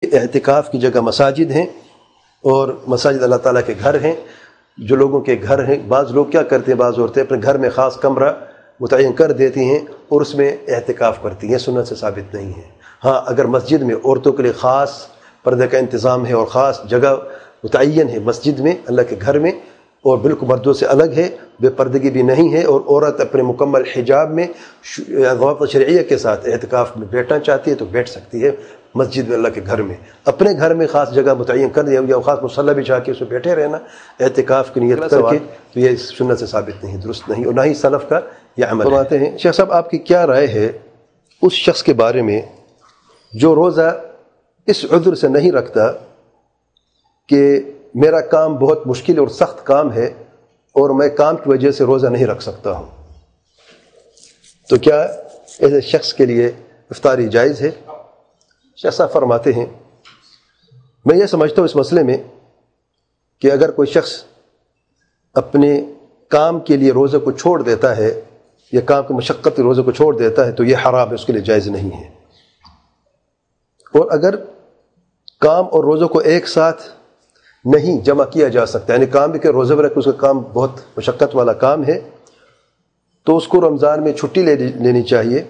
کہ اعتکاف کی جگہ مساجد ہیں اور مساجد اللہ تعالیٰ کے گھر ہیں. جو لوگوں کے گھر ہیں، بعض لوگ کیا کرتے ہیں، بعض عورتیں اپنے گھر میں خاص کمرہ متعین کر دیتی ہیں اور اس میں اعتکاف کرتی ہیں. سنت سے ثابت نہیں ہے. ہاں اگر مسجد میں عورتوں کے لیے خاص پردے کا انتظام ہے اور خاص جگہ متعین ہے مسجد میں اللہ کے گھر میں اور بالکل مردوں سے الگ ہے، بے پردگی بھی نہیں ہے، اور عورت اپنے مکمل حجاب میں ضوابط شرعیہ کے ساتھ اعتکاف میں بیٹھنا چاہتی ہے تو بیٹھ سکتی ہے مسجد میں اللہ کے گھر میں. اپنے گھر میں خاص جگہ متعین کر دیا یا خاص مصلی بچھا کے اس میں بیٹھے رہنا اعتکاف کی نیت کر کے، تو یہ سنت سے ثابت نہیں، درست نہیں، اور نہ ہی سلف کا یہ عمل ہے. فرماتے ہیں شیخ صاحب آپ کی کیا رائے ہے اس شخص کے بارے میں جو روزہ اس عذر سے نہیں رکھتا کہ میرا کام بہت مشکل اور سخت کام ہے اور میں کام کی وجہ سے روزہ نہیں رکھ سکتا ہوں، تو کیا ایسے شخص کے لیے افطاری جائز ہے؟ شیخ صاحب فرماتے ہیں میں یہ سمجھتا ہوں اس مسئلے میں کہ اگر کوئی شخص اپنے کام کے لیے روزے کو چھوڑ دیتا ہے یا کام کی مشقت کے روزے کو چھوڑ دیتا ہے تو یہ حرام ہے، اس کے لیے جائز نہیں ہے. اور اگر کام اور روزوں کو ایک ساتھ نہیں جمع کیا جا سکتا، یعنی کام بھی کہ روزے میں رکھ اس کا کام بہت مشقت والا کام ہے، تو اس کو رمضان میں چھٹی لینی چاہیے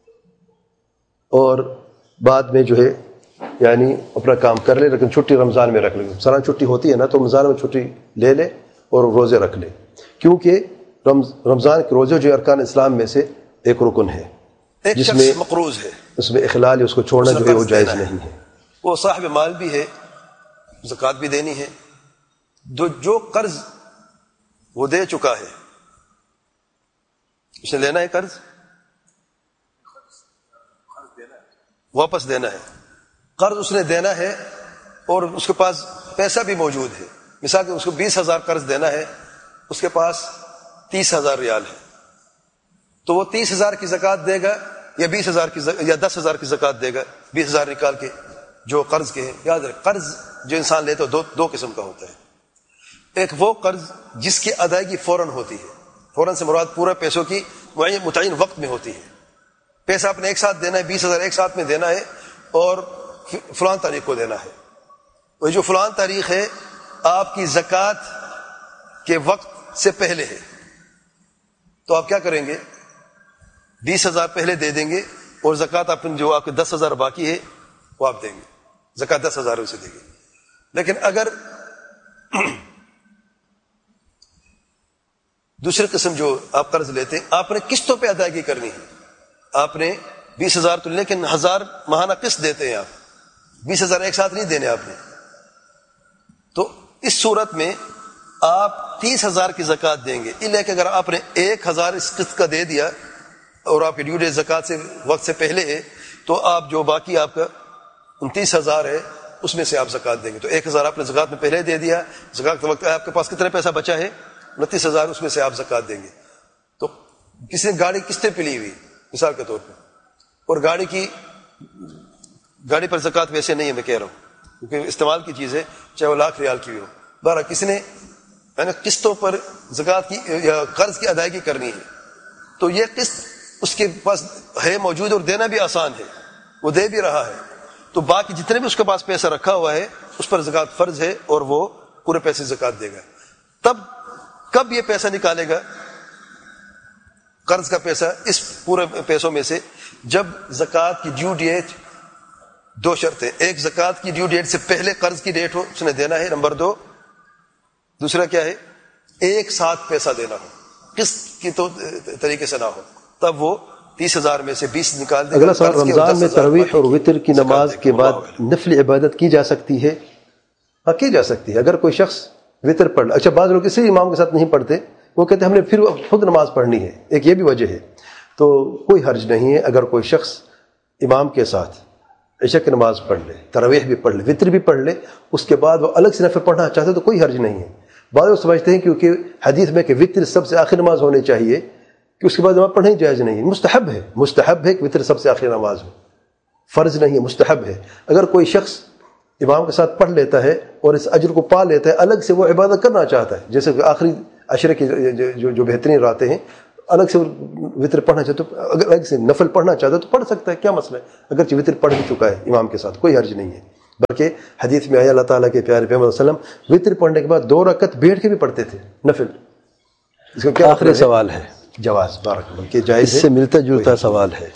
اور بعد میں جو ہے یعنی اپنا کام کر لے، لیکن چھٹی رمضان میں رکھ لے. سالانہ چھٹی ہوتی ہے نا، تو رمضان میں چھٹی لے لے اور روزے رکھ لے، کیونکہ رمضان کے روزے جو ارکان اسلام میں سے ایک رکن ہے جس میں مقروض ہے، اس میں اخلال اس کو چھوڑنا جو ہے وہ جائز نہیں ہے. وہ صاحب مال بھی ہے، زکوٰۃ بھی دینی ہے، جو قرض وہ دے چکا ہے اس نے لینا ہے، قرض واپس دینا ہے، قرض اس نے دینا ہے اور اس کے پاس پیسہ بھی موجود ہے. مثال کہ اس کو 20,000 قرض دینا ہے، اس کے پاس 30,000 ریال ہے، تو وہ 30,000 کی زکوٰۃ دے گا یا 20,000 کی یا 10,000 کی زکوٰۃ دے گا، 20,000 نکال کے جو قرض کے ہیں. یاد رکھ قرض جو انسان لیتا ہے دو قسم کا ہوتا ہے. ایک وہ قرض جس کی ادائیگی فوراً ہوتی ہے، فوراً سے مراد پورے پیسوں کی متعین وقت میں ہوتی ہے. پیسہ آپ نے ایک ساتھ دینا ہے، 20,000 ایک ساتھ میں دینا ہے اور فلان تاریخ کو دینا ہے. وہ جو فلان تاریخ ہے آپ کی زکوٰۃ کے وقت سے پہلے ہے، تو آپ کیا کریں گے؟ 20,000 پہلے دے دیں گے اور زکوٰۃ جو آپ کے 10,000 باقی ہے وہ آپ دیں گے، زکوٰۃ 10,000 اسے دیں گے. لیکن اگر دوسری قسم جو آپ قرض لیتے ہیں، آپ نے قسطوں پہ ادائیگی کرنی ہے. آپ نے 20,000 تو لیکن 1,000 ماہانہ قسط دیتے ہیں، آپ 20,000 ایک ساتھ نہیں دینے آپ نے. تو اس صورت میں آپ 30,000 کی زکوٰۃ دیں گے. لیکن اگر آپ نے 1,000 اس قسط کا دے دیا اور آپ کی ڈیو ڈیٹ زکوٰۃ سے وقت سے پہلے ہے، تو آپ جو باقی آپ کا 29,000 ہے اس میں سے آپ زکوٰۃ دیں گے. تو 1,000 آپ نے زکوٰۃ میں پہلے دے دیا، زکوٰۃ کے وقت آپ کے پاس کتنا پیسہ بچا ہے؟ 29,000، اس میں سے آپ زکوٰۃ دیں گے. تو کسی نے گاڑی قسطیں پہ لی ہوئی مثال کے طور پہ، اور گاڑی پر زکوٰۃ ویسے نہیں ہے، میں کہہ رہا ہوں کیونکہ استعمال کی چیز ہے، چاہے وہ لاکھ ریال کی ہو. بہرحال کسی نے قسطوں پر زکوٰۃ کی یا قرض کی ادائیگی کرنی ہے، تو یہ قسط اس کے پاس ہے موجود اور دینا بھی آسان ہے، وہ دے بھی رہا ہے. تو باقی جتنے بھی اس کے پاس پیسہ رکھا ہوا ہے اس پر زکوٰۃ فرض ہے اور وہ پورے پیسے زکوٰۃ دے گا. تب کب یہ پیسہ نکالے گا قرض کا پیسہ اس پورے پیسوں میں سے؟ جب زکوٰۃ کی ڈیو ڈیٹ، دو شرطیں، ایک زکوٰۃ کی ڈیو ڈیٹ سے پہلے قرض کی ڈیٹ ہو اس نے دینا ہے، نمبر 2 دوسرا کیا ہے، ایک ساتھ پیسہ دینا ہو، قسط کی تو طریقے سے نہ ہو، تب وہ 30,000 میں سے 20 نکال دے گا. اگلا سوال، رمضان میں تراویح اور وتر کی نماز کے بعد نفل عبادت کی جا سکتی ہے؟ ہاں کی جا سکتی ہے. اگر کوئی شخص وتر پڑھ، اچھا بعض لوگ کسی امام کے ساتھ نہیں پڑھتے، وہ کہتے ہیں ہم نے پھر خود نماز پڑھنی ہے، ایک یہ بھی وجہ ہے. تو کوئی حرج نہیں ہے اگر کوئی شخص امام کے ساتھ عشاء کی نماز پڑھ لے، تراویح بھی پڑھ لے، وتر بھی پڑھ لے، اس کے بعد وہ الگ سے نفل پڑھنا چاہتے تو کوئی حرج نہیں ہے. بعض لوگ سمجھتے ہیں کیونکہ حدیث میں کہ وتر سب سے آخری نماز ہونی چاہیے کہ اس کے بعد نماز پڑھنا ہی جائز نہیں ہے. مستحب ہے کہ وتر سب سے آخری نماز ہو، فرض نہیں ہے، مستحب ہے. اگر کوئی شخص امام کے ساتھ پڑھ لیتا ہے اور اس اجر کو پا لیتا ہے، الگ سے وہ عبادت کرنا چاہتا ہے، جیسے کہ آخری عشرے کی جو بہترین راتیں ہیں، الگ سے وتر پڑھنا چاہتا ہے، اگر الگ سے نفل پڑھنا چاہتا ہے تو پڑھ سکتا ہے، کیا مسئلہ ہے؟ اگرچہ وتر پڑھ بھی چکا ہے امام کے ساتھ، کوئی حرج نہیں ہے. بلکہ حدیث میں آیا اللہ تعالیٰ کے پیارے پیغمبر صلی اللہ علیہ وسلم وطر پڑھنے کے بعد 2 رکعت بیٹھ کے بھی پڑھتے تھے نفل. اس کا کیا آخری سوال ہے جواز بارک اللہ کہ جائز اس سے ملتا جلتا سوال ہے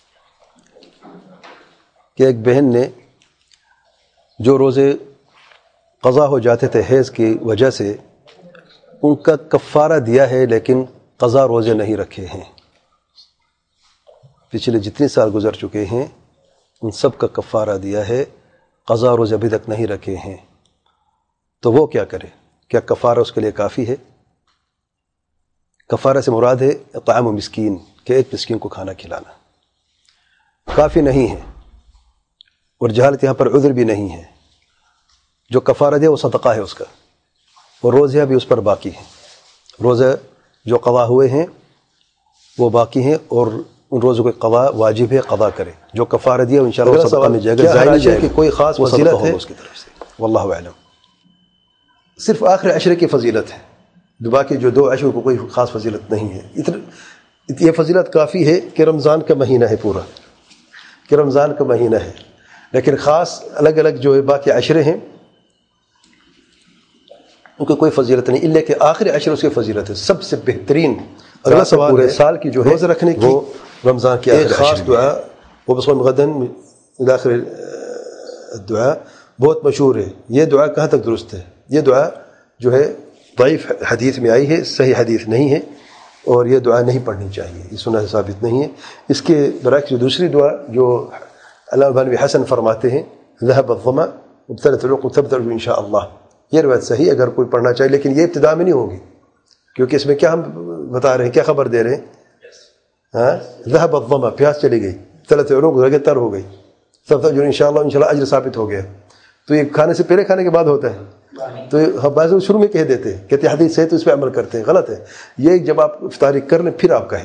کہ ایک بہن نے جو روزے قضا ہو جاتے تھے حیض کی وجہ سے ان کا کفارہ دیا ہے لیکن قضا روزے نہیں رکھے ہیں. پچھلے جتنے سال گزر چکے ہیں ان سب کا کفارہ دیا ہے, قضا روزے ابھی تک نہیں رکھے ہیں, تو وہ کیا کرے؟ کیا کفارہ اس کے لیے کافی ہے؟ کفارہ سے مراد ہے اطعام مسکین کہ ایک مسکین کو کھانا کھلانا. کافی نہیں ہے اور جہالت یہاں پر عذر بھی نہیں ہے. جو کفارہ دے وہ صدقہ ہے اس کا, اور روزے بھی اس پر باقی ہیں. روزے جو قضا ہوئے ہیں وہ باقی ہیں اور ان روزوں کے قضا واجب ہے قضا کرے. جو کفارہ دیا انشاءاللہ صدقہ میں جائے گا, ضائع نہیں جائے گا. کہ کوئی خاص فضیلت ہے اس کی طرف سے, واللہ اعلم. صرف آخر عشرے کی فضیلت ہے, باقی جو 2 عشر کو کوئی خاص فضیلت نہیں ہے. یہ فضیلت کافی ہے کہ رمضان کا مہینہ ہے پورا, کہ رمضان کا مہینہ ہے, لیکن خاص الگ الگ جو باقی عشرے ہیں ان کو کوئی فضیلت نہیں, اللہ کہ آخری عشر اس کی فضیلت ہے. سب سے بہترین اگلا سوال پورے ہے سال کی جو ہے روزہ رکھنے کی وہ رمضان کی ایک آخر خاص خاص دعا وہ بصوم غدن آخر دعا بہت مشہور ہے. یہ دعا کہاں تک درست ہے؟ یہ دعا جو ہے ضعیف حدیث میں آئی ہے, صحیح حدیث نہیں ہے, اور یہ دعا نہیں پڑھنی چاہیے, یہ سنت سے ثابت نہیں ہے. اس کے برعکس جو دوسری دعا جو علامہ بن حسن فرماتے ہیں ذهب الظما وابتلت العروق تبدأ ان شاء اللہ, یہ روایت صحیح اگر کوئی پڑھنا چاہے, لیکن یہ ابتدا میں نہیں ہوگی, کیونکہ اس میں کیا ہم بتا رہے ہیں, کیا خبر دے رہے ہیں؟ ہاں, ذهب الظما پیاس چلی گئی, ابتلت العروق رگیں تر ہو گئی, تب تک جو انشاءاللہ اجر ثابت ہو گیا. تو یہ کھانے سے پہلے کھانے کے بعد ہوتا ہے, تو ہم بعض شروع میں کہہ دیتے ہیں, کہتے حدیث ہے تو اس پہ عمل کرتے ہیں, غلط ہے. یہ جب آپ افطاری کر لیں پھر آپ کہیں.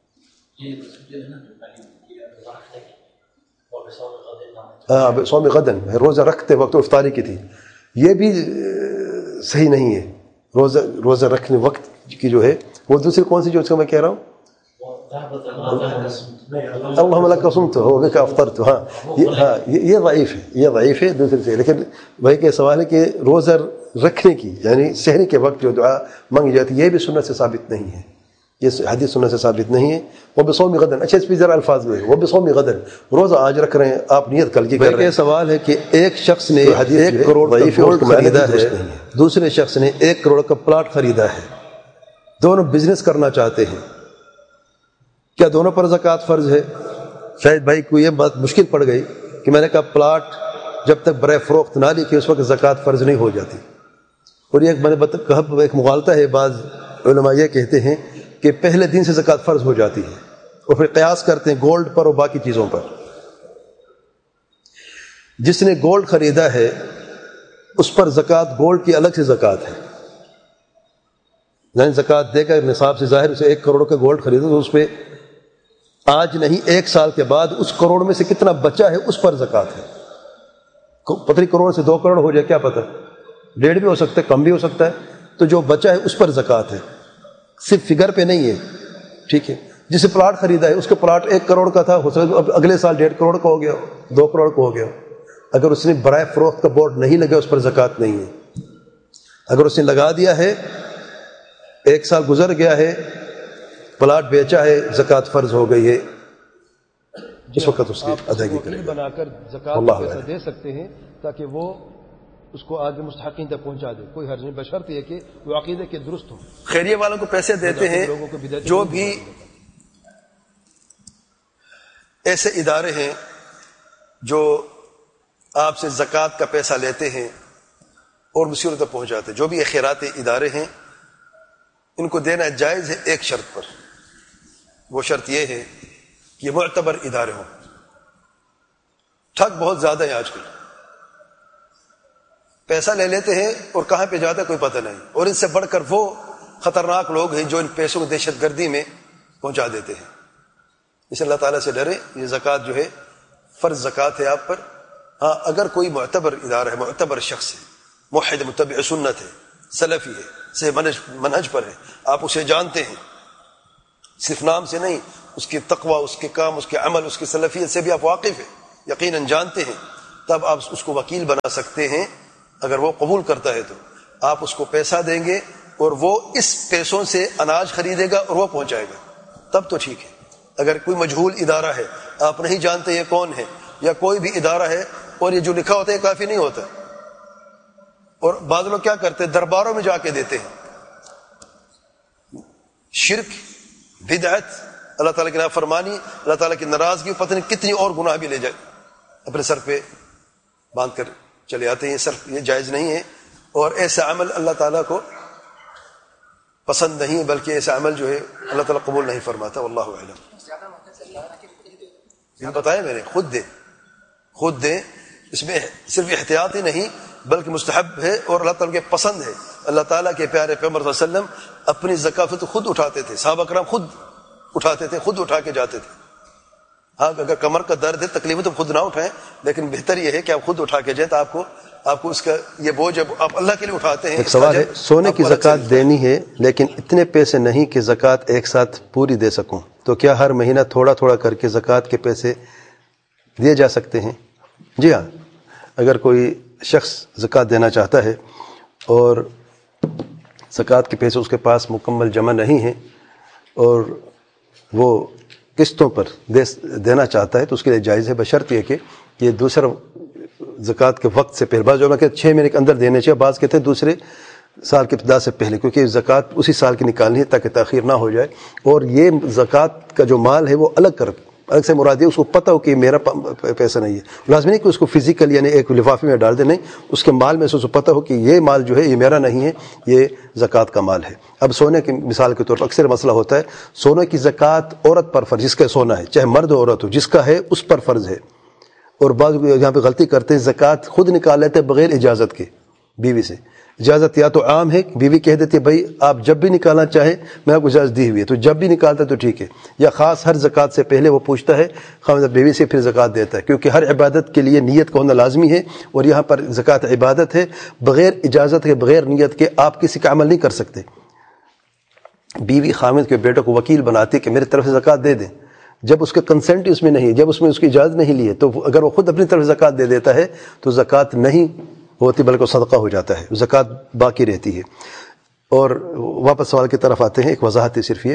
ہاں صوم غدن روزہ رکھتے وقت افطاری کی تھی, یہ بھی صحیح نہیں ہے. روزہ رکھنے وقت کی جو ہے وہ دوسری کون سی جو اس کو میں کہہ رہا ہوں, اللہم لک صمت و بک افطرت, ہاں یہ ضعیف ہے, یہ ضعیف ہے دوسرے سے. لیکن بھائی کہ سوال ہے کہ روزہ رکھنے کی یعنی سحری کے وقت جو دعا مانگی جاتی ہے یہ بھی سنت سے ثابت نہیں ہے, یہ حدیث سنت سے ثابت نہیں ہے. وہ بصوم غدن, اچھا اس پہ ذرا الفاظ ہوئے, وہ بصوم غدن روزہ آج رکھ رہے ہیں آپ, نیت کل کی کر رہے ہیں. یہ سوال ہے کہ ایک شخص نے 1 کروڑ کا گولڈ خریدا ہے, دوسرے شخص نے 1 کروڑ کا پلاٹ خریدا ہے, دونوں بزنس کرنا چاہتے ہیں, کیا دونوں پر زکوٰۃ فرض ہے؟ شاید بھائی کو یہ بات مشکل پڑ گئی کہ میں نے کہا پلاٹ جب تک برائے فروخت نہ لکھے اس وقت زکوٰۃ فرض نہیں ہو جاتی. اور یہ میں نے کہا ایک مغالطہ ہے, بعض علماء یہ کہتے ہیں کہ پہلے دن سے زکوٰۃ فرض ہو جاتی ہے, اور پھر قیاس کرتے ہیں گولڈ پر اور باقی چیزوں پر. جس نے گولڈ خریدا ہے اس پر زکوٰۃ گولڈ کی الگ سے زکوٰۃ ہے, یعنی زکوٰۃ دے کر نصاب سے ظاہر اسے 1 کروڑ کا گولڈ خریدا تو اس پہ آج نہیں 1 سال کے بعد اس کروڑ میں سے کتنا بچا ہے اس پر زکوٰۃ ہے. پتہ نہیں کروڑ سے 2 کروڑ ہو جائے, کیا پتہ, 1.5 بھی ہو سکتا ہے, کم بھی ہو سکتا ہے. تو جو بچا ہے اس پر زکوٰۃ ہے, صرف فگر پہ نہیں ہے. ٹھیک ہے, جسے پلاٹ خریدا ہے اس کا پلاٹ 1 کروڑ کا تھا, ہو سکتا ہے اگلے سال 1.5 کروڑ کا ہو گیا, 2 کروڑ کا ہو گیا. اگر اس نے برائے فروخت کا بورڈ نہیں لگا اس پر زکوٰۃ نہیں ہے. اگر اس نے لگا دیا ہے, 1 سال گزر گیا ہے, پلاٹ بیچا ہے, زکوٰۃ فرض ہو گئی ہے, اس وقت اس کی ادائیگی کرے گا. بنا کر زکوٰۃ کا پیسہ دے سکتے ہیں تاکہ وہ اس کو آگے مستحقین تک پہنچا دے, کوئی حرج نہیں, بشرط یہ کہ وہ عقیدے کے درست ہو. خیریہ والوں کو پیسے دیتے ہیں, جو بھی ایسے ادارے ہیں جو آپ سے زکوٰۃ کا پیسہ لیتے ہیں اور مسیروں تک پہنچاتے ہیں, جو بھی خیراتی ادارے ہیں ان کو دینا جائز ہے ایک شرط پر. وہ شرط یہ ہے کہ یہ معتبر ادارے ہوں. ٹھگ بہت زیادہ ہیں آج کل, پیسہ لے لیتے ہیں اور کہاں پہ جاتا ہے کوئی پتہ نہیں, اور ان سے بڑھ کر وہ خطرناک لوگ ہیں جو ان پیسوں کو دہشت گردی میں پہنچا دیتے ہیں. اس اللہ تعالیٰ سے ڈرے, یہ زکوٰۃ جو ہے فرض زکوٰۃ ہے آپ پر. ہاں اگر کوئی معتبر ادارہ ہے, معتبر شخص ہے, موحد متبع سنت ہے, سلفی ہے, سے منہج پر ہے, آپ اسے جانتے ہیں, صرف نام سے نہیں, اس کے تقوی, اس کے کام, اس کے عمل, اس کی سلفیت سے بھی آپ واقف ہیں, یقیناً جانتے ہیں, تب آپ اس کو وکیل بنا سکتے ہیں. اگر وہ قبول کرتا ہے تو آپ اس کو پیسہ دیں گے اور وہ اس پیسوں سے اناج خریدے گا اور وہ پہنچائے گا, تب تو ٹھیک ہے. اگر کوئی مجہول ادارہ ہے, آپ نہیں جانتے یہ کون ہے, یا کوئی بھی ادارہ ہے اور یہ جو لکھا ہوتا ہے کافی نہیں ہوتا, اور بعض لوگ کیا کرتے ہیں درباروں میں جا کے دیتے ہیں. شرک, بدعت, اللہ تعالیٰ کی نافرمانی, اللہ تعالیٰ کی ناراضگی, پتہ نہیں کتنی اور گناہ بھی لے جائے اپنے سر پہ باندھ کر چلے آتے ہیں. یہ جائز نہیں ہے, اور ایسا عمل اللہ تعالیٰ کو پسند نہیں, بلکہ ایسا عمل جو ہے اللہ تعالیٰ قبول نہیں فرماتا. واللہ اعلم. بتایا میں نے, خود دیں. اس میں صرف احتیاط ہی نہیں بلکہ مستحب ہے اور اللہ تعالیٰ کے پسند ہے. اللہ تعالیٰ کے پیارے پیغمبر صلی اللہ علیہ وسلم اپنی زکات خود اٹھاتے تھے, صحابہ کرام خود اٹھاتے تھے, خود اٹھا کے جاتے تھے. ہاں اگر کمر کا درد ہے, تکلیف ہے, تو خود نہ اٹھائیں, لیکن بہتر یہ ہے کہ آپ خود اٹھا کے جائیں, تو آپ کو اس کا یہ بوجھ جب آپ اللہ کے لیے اٹھاتے ہیں. ایک سوال ہے, سونے کی زکات دینی ہے لیکن اتنے پیسے نہیں کہ زکات ایک ساتھ پوری دے سکوں, تو کیا ہر مہینہ تھوڑا تھوڑا کر کے زکات کے پیسے دیے جا سکتے ہیں؟ جی ہاں, اگر کوئی شخص زکات دینا چاہتا ہے اور زکات کے پیسے اس کے پاس مکمل جمع نہیں ہیں اور وہ قسطوں پر دینا چاہتا ہے تو اس کے لیے جائز ہے, بشرط یہ کہ یہ دوسرا زکات کے وقت سے پہلے, بعض جو کہ 6 مہینے کے اندر دینے چاہیے, بعض کہتے ہیں دوسرے سال کی ابتدا سے پہلے, کیونکہ زکات اسی سال کی نکالنی ہے تاکہ تاخیر نہ ہو جائے. اور یہ زکات کا جو مال ہے وہ الگ سے مراد ہے, اس کو پتہ ہو کہ میرا پیسہ نہیں ہے. لازمی نہیں کہ اس کو فزیکل یعنی ایک لفافے میں ڈال دے, نہیں, اس کے مال میں سے اس کو پتہ ہو کہ یہ مال جو ہے یہ میرا نہیں ہے, یہ زکات کا مال ہے. اب سونے کی مثال کے طور پر اکثر مسئلہ ہوتا ہے, سونے کی زکات عورت پر فرض, جس کا سونا ہے چاہے مرد ہو عورت ہو, جس کا ہے اس پر فرض ہے. اور بعض یہاں پہ غلطی کرتے ہیں, زکات خود نکال لیتے ہیں بغیر اجازت کے بیوی سے. اجازت یا تو عام ہے, بیوی کہہ دیتی ہے بھائی آپ جب بھی نکالنا چاہیں میں آپ کو اجازت دی ہوئی ہے, تو جب بھی نکالتا ہے تو ٹھیک ہے. یا خاص ہر زکات سے پہلے وہ پوچھتا ہے خاوند بیوی سے, پھر زکات دیتا ہے, کیونکہ ہر عبادت کے لیے نیت کا ہونا لازمی ہے, اور یہاں پر زکات عبادت ہے. بغیر اجازت کے, بغیر نیت کے آپ کسی کا عمل نہیں کر سکتے. بیوی خاوند کے بیٹوں کو وکیل بناتی ہے کہ میری طرف سے زکات دے دیں, جب اس کا کنسنٹ اس میں نہیں, جب اس میں اس کی اجازت نہیں لی ہے, تو اگر وہ خود اپنی طرف زکات دے دیتا ہے تو زکات نہیں ہوتی بلکہ صدقہ ہو جاتا ہے, زکات باقی رہتی ہے. اور واپس سوال کی طرف آتے ہیں, ایک وضاحت ہے صرف یہ,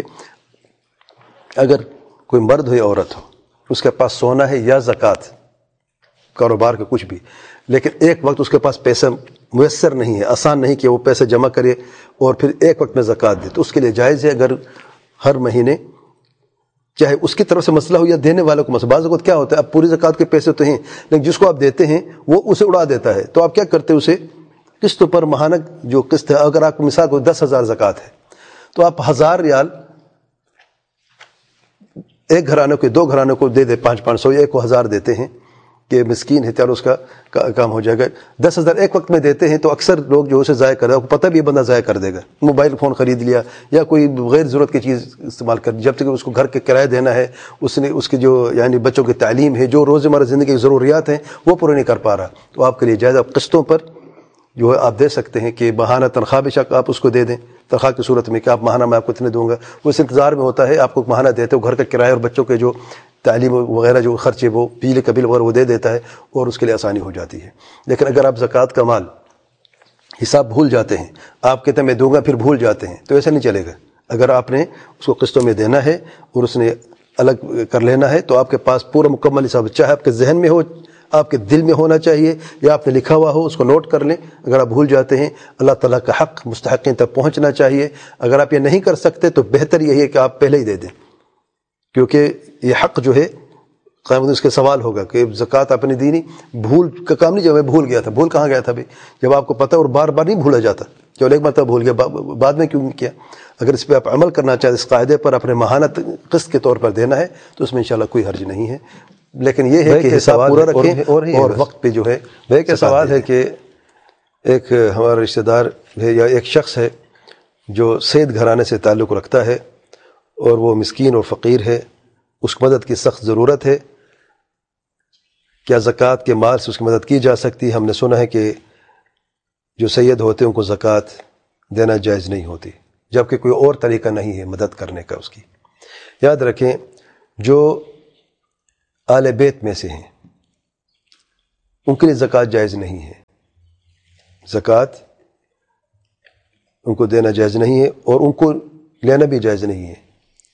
اگر کوئی مرد ہو یا عورت ہو, اس کے پاس سونا ہے یا زکات, کاروبار کا کچھ بھی, لیکن ایک وقت اس کے پاس پیسہ میسر نہیں ہے, آسان نہیں کہ وہ پیسے جمع کرے اور پھر ایک وقت میں زکات دے, تو اس کے لیے جائز ہے اگر ہر مہینے, چاہے اس کی طرف سے مسئلہ ہو یا دینے والوں کو مسئلہ. بعض اوقات کیا ہوتا ہے, اب پوری زکات کے پیسے تو ہیں لیکن جس کو آپ دیتے ہیں وہ اسے اڑا دیتا ہے, تو آپ کیا کرتے ہیں, اسے قسطوں پر ماہانہ جو قسط ہے, اگر آپ کو مثال کو 10,000 زکات ہے تو آپ 1,000 ریال ایک گھرانے کو 2 گھرانوں کو دے دے, 500 یا ایک کو 1,000 دیتے ہیں کہ مسکین ہے, چلو اس کا کام ہو جائے گا. 10,000 ایک وقت میں دیتے ہیں تو اکثر لوگ جو اسے ضائع کر رہے ہیں, پتہ بھی یہ بندہ ضائع کر دے گا, موبائل فون خرید لیا یا کوئی غیر ضرورت کی چیز استعمال کر, جب تک اس کو گھر کے کرایہ دینا ہے, اس کی جو یعنی بچوں کی تعلیم ہے, جو روزمرہ زندگی کی ضروریات ہیں وہ پورے نہیں کر پا رہا, تو آپ کے لیے جائز آپ قسطوں پر جو ہے آپ دے سکتے ہیں کہ ماہانہ تنخواہ بے شک آپ اس کو دے دیں, تنخواہ کی صورت میں کہ آپ ماہانہ میں آپ کو اتنے دوں گا, وہ اس انتظار میں ہوتا ہے آپ کو ماہانہ دیتے ہو, گھر کا کرایہ اور بچوں کے جو تعلیم وغیرہ جو خرچے وہ بجلی کا بل وغیرہ وہ دے دیتا ہے اور اس کے لیے آسانی ہو جاتی ہے. لیکن اگر آپ زکوٰۃ کا مال حساب بھول جاتے ہیں, آپ کہتے ہیں میں دوں گا پھر بھول جاتے ہیں, تو ایسا نہیں چلے گا. اگر آپ نے اس کو قسطوں میں دینا ہے اور اس نے الگ کر لینا ہے تو آپ کے پاس پورا مکمل حساب, چاہے آپ کے ذہن میں ہو, آپ کے دل میں ہونا چاہیے یا آپ نے لکھا ہوا ہو, اس کو نوٹ کر لیں. اگر آپ بھول جاتے ہیں, اللہ تعالیٰ کا حق مستحقین تک پہنچنا چاہیے. اگر آپ یہ نہیں کر سکتے تو بہتر یہی ہے کہ آپ پہلے ہی دے دیں, کیونکہ یہ حق جو ہے قیامت اس کے سوال ہوگا کہ زکوٰۃ آپ نے دی نہیں, بھول کا کام نہیں, جب میں بھول گیا تھا, بھول کہاں گیا تھا بھائی, جب آپ کو پتہ اور بار بار نہیں بھولا جاتا, چلو ایک مرتبہ بھول گیا بعد میں کیوں نہیں کیا. اگر اس پہ آپ عمل کرنا چاہتے, اس قاعدے پر اپنے ماہانہ قسط کے طور پر دینا ہے تو اس میں انشاءاللہ کوئی حرج نہیں ہے. لیکن یہ ہے کہ حساب پورا رکھیں اور وقت پہ جو ہے. ایک سوال ہے کہ ایک ہمارا رشتہ دار ہے یا ایک شخص ہے جو سید گھرانے سے تعلق رکھتا ہے اور وہ مسکین اور فقیر ہے, اس کو مدد کی سخت ضرورت ہے, کیا زکوٰۃ کے مال سے اس کی مدد کی جا سکتی ہے؟ ہم نے سنا ہے کہ جو سید ہوتے ہیں ان کو زکوٰۃ دینا جائز نہیں ہوتی, جبکہ کوئی اور طریقہ نہیں ہے مدد کرنے کا اس کی. یاد رکھیں جو آل بیت میں سے ہیں, ان کے لیے زکوٰۃ جائز نہیں ہے، زکوٰۃ ان کو دینا جائز نہیں ہے اور ان کو لینا بھی جائز نہیں ہے۔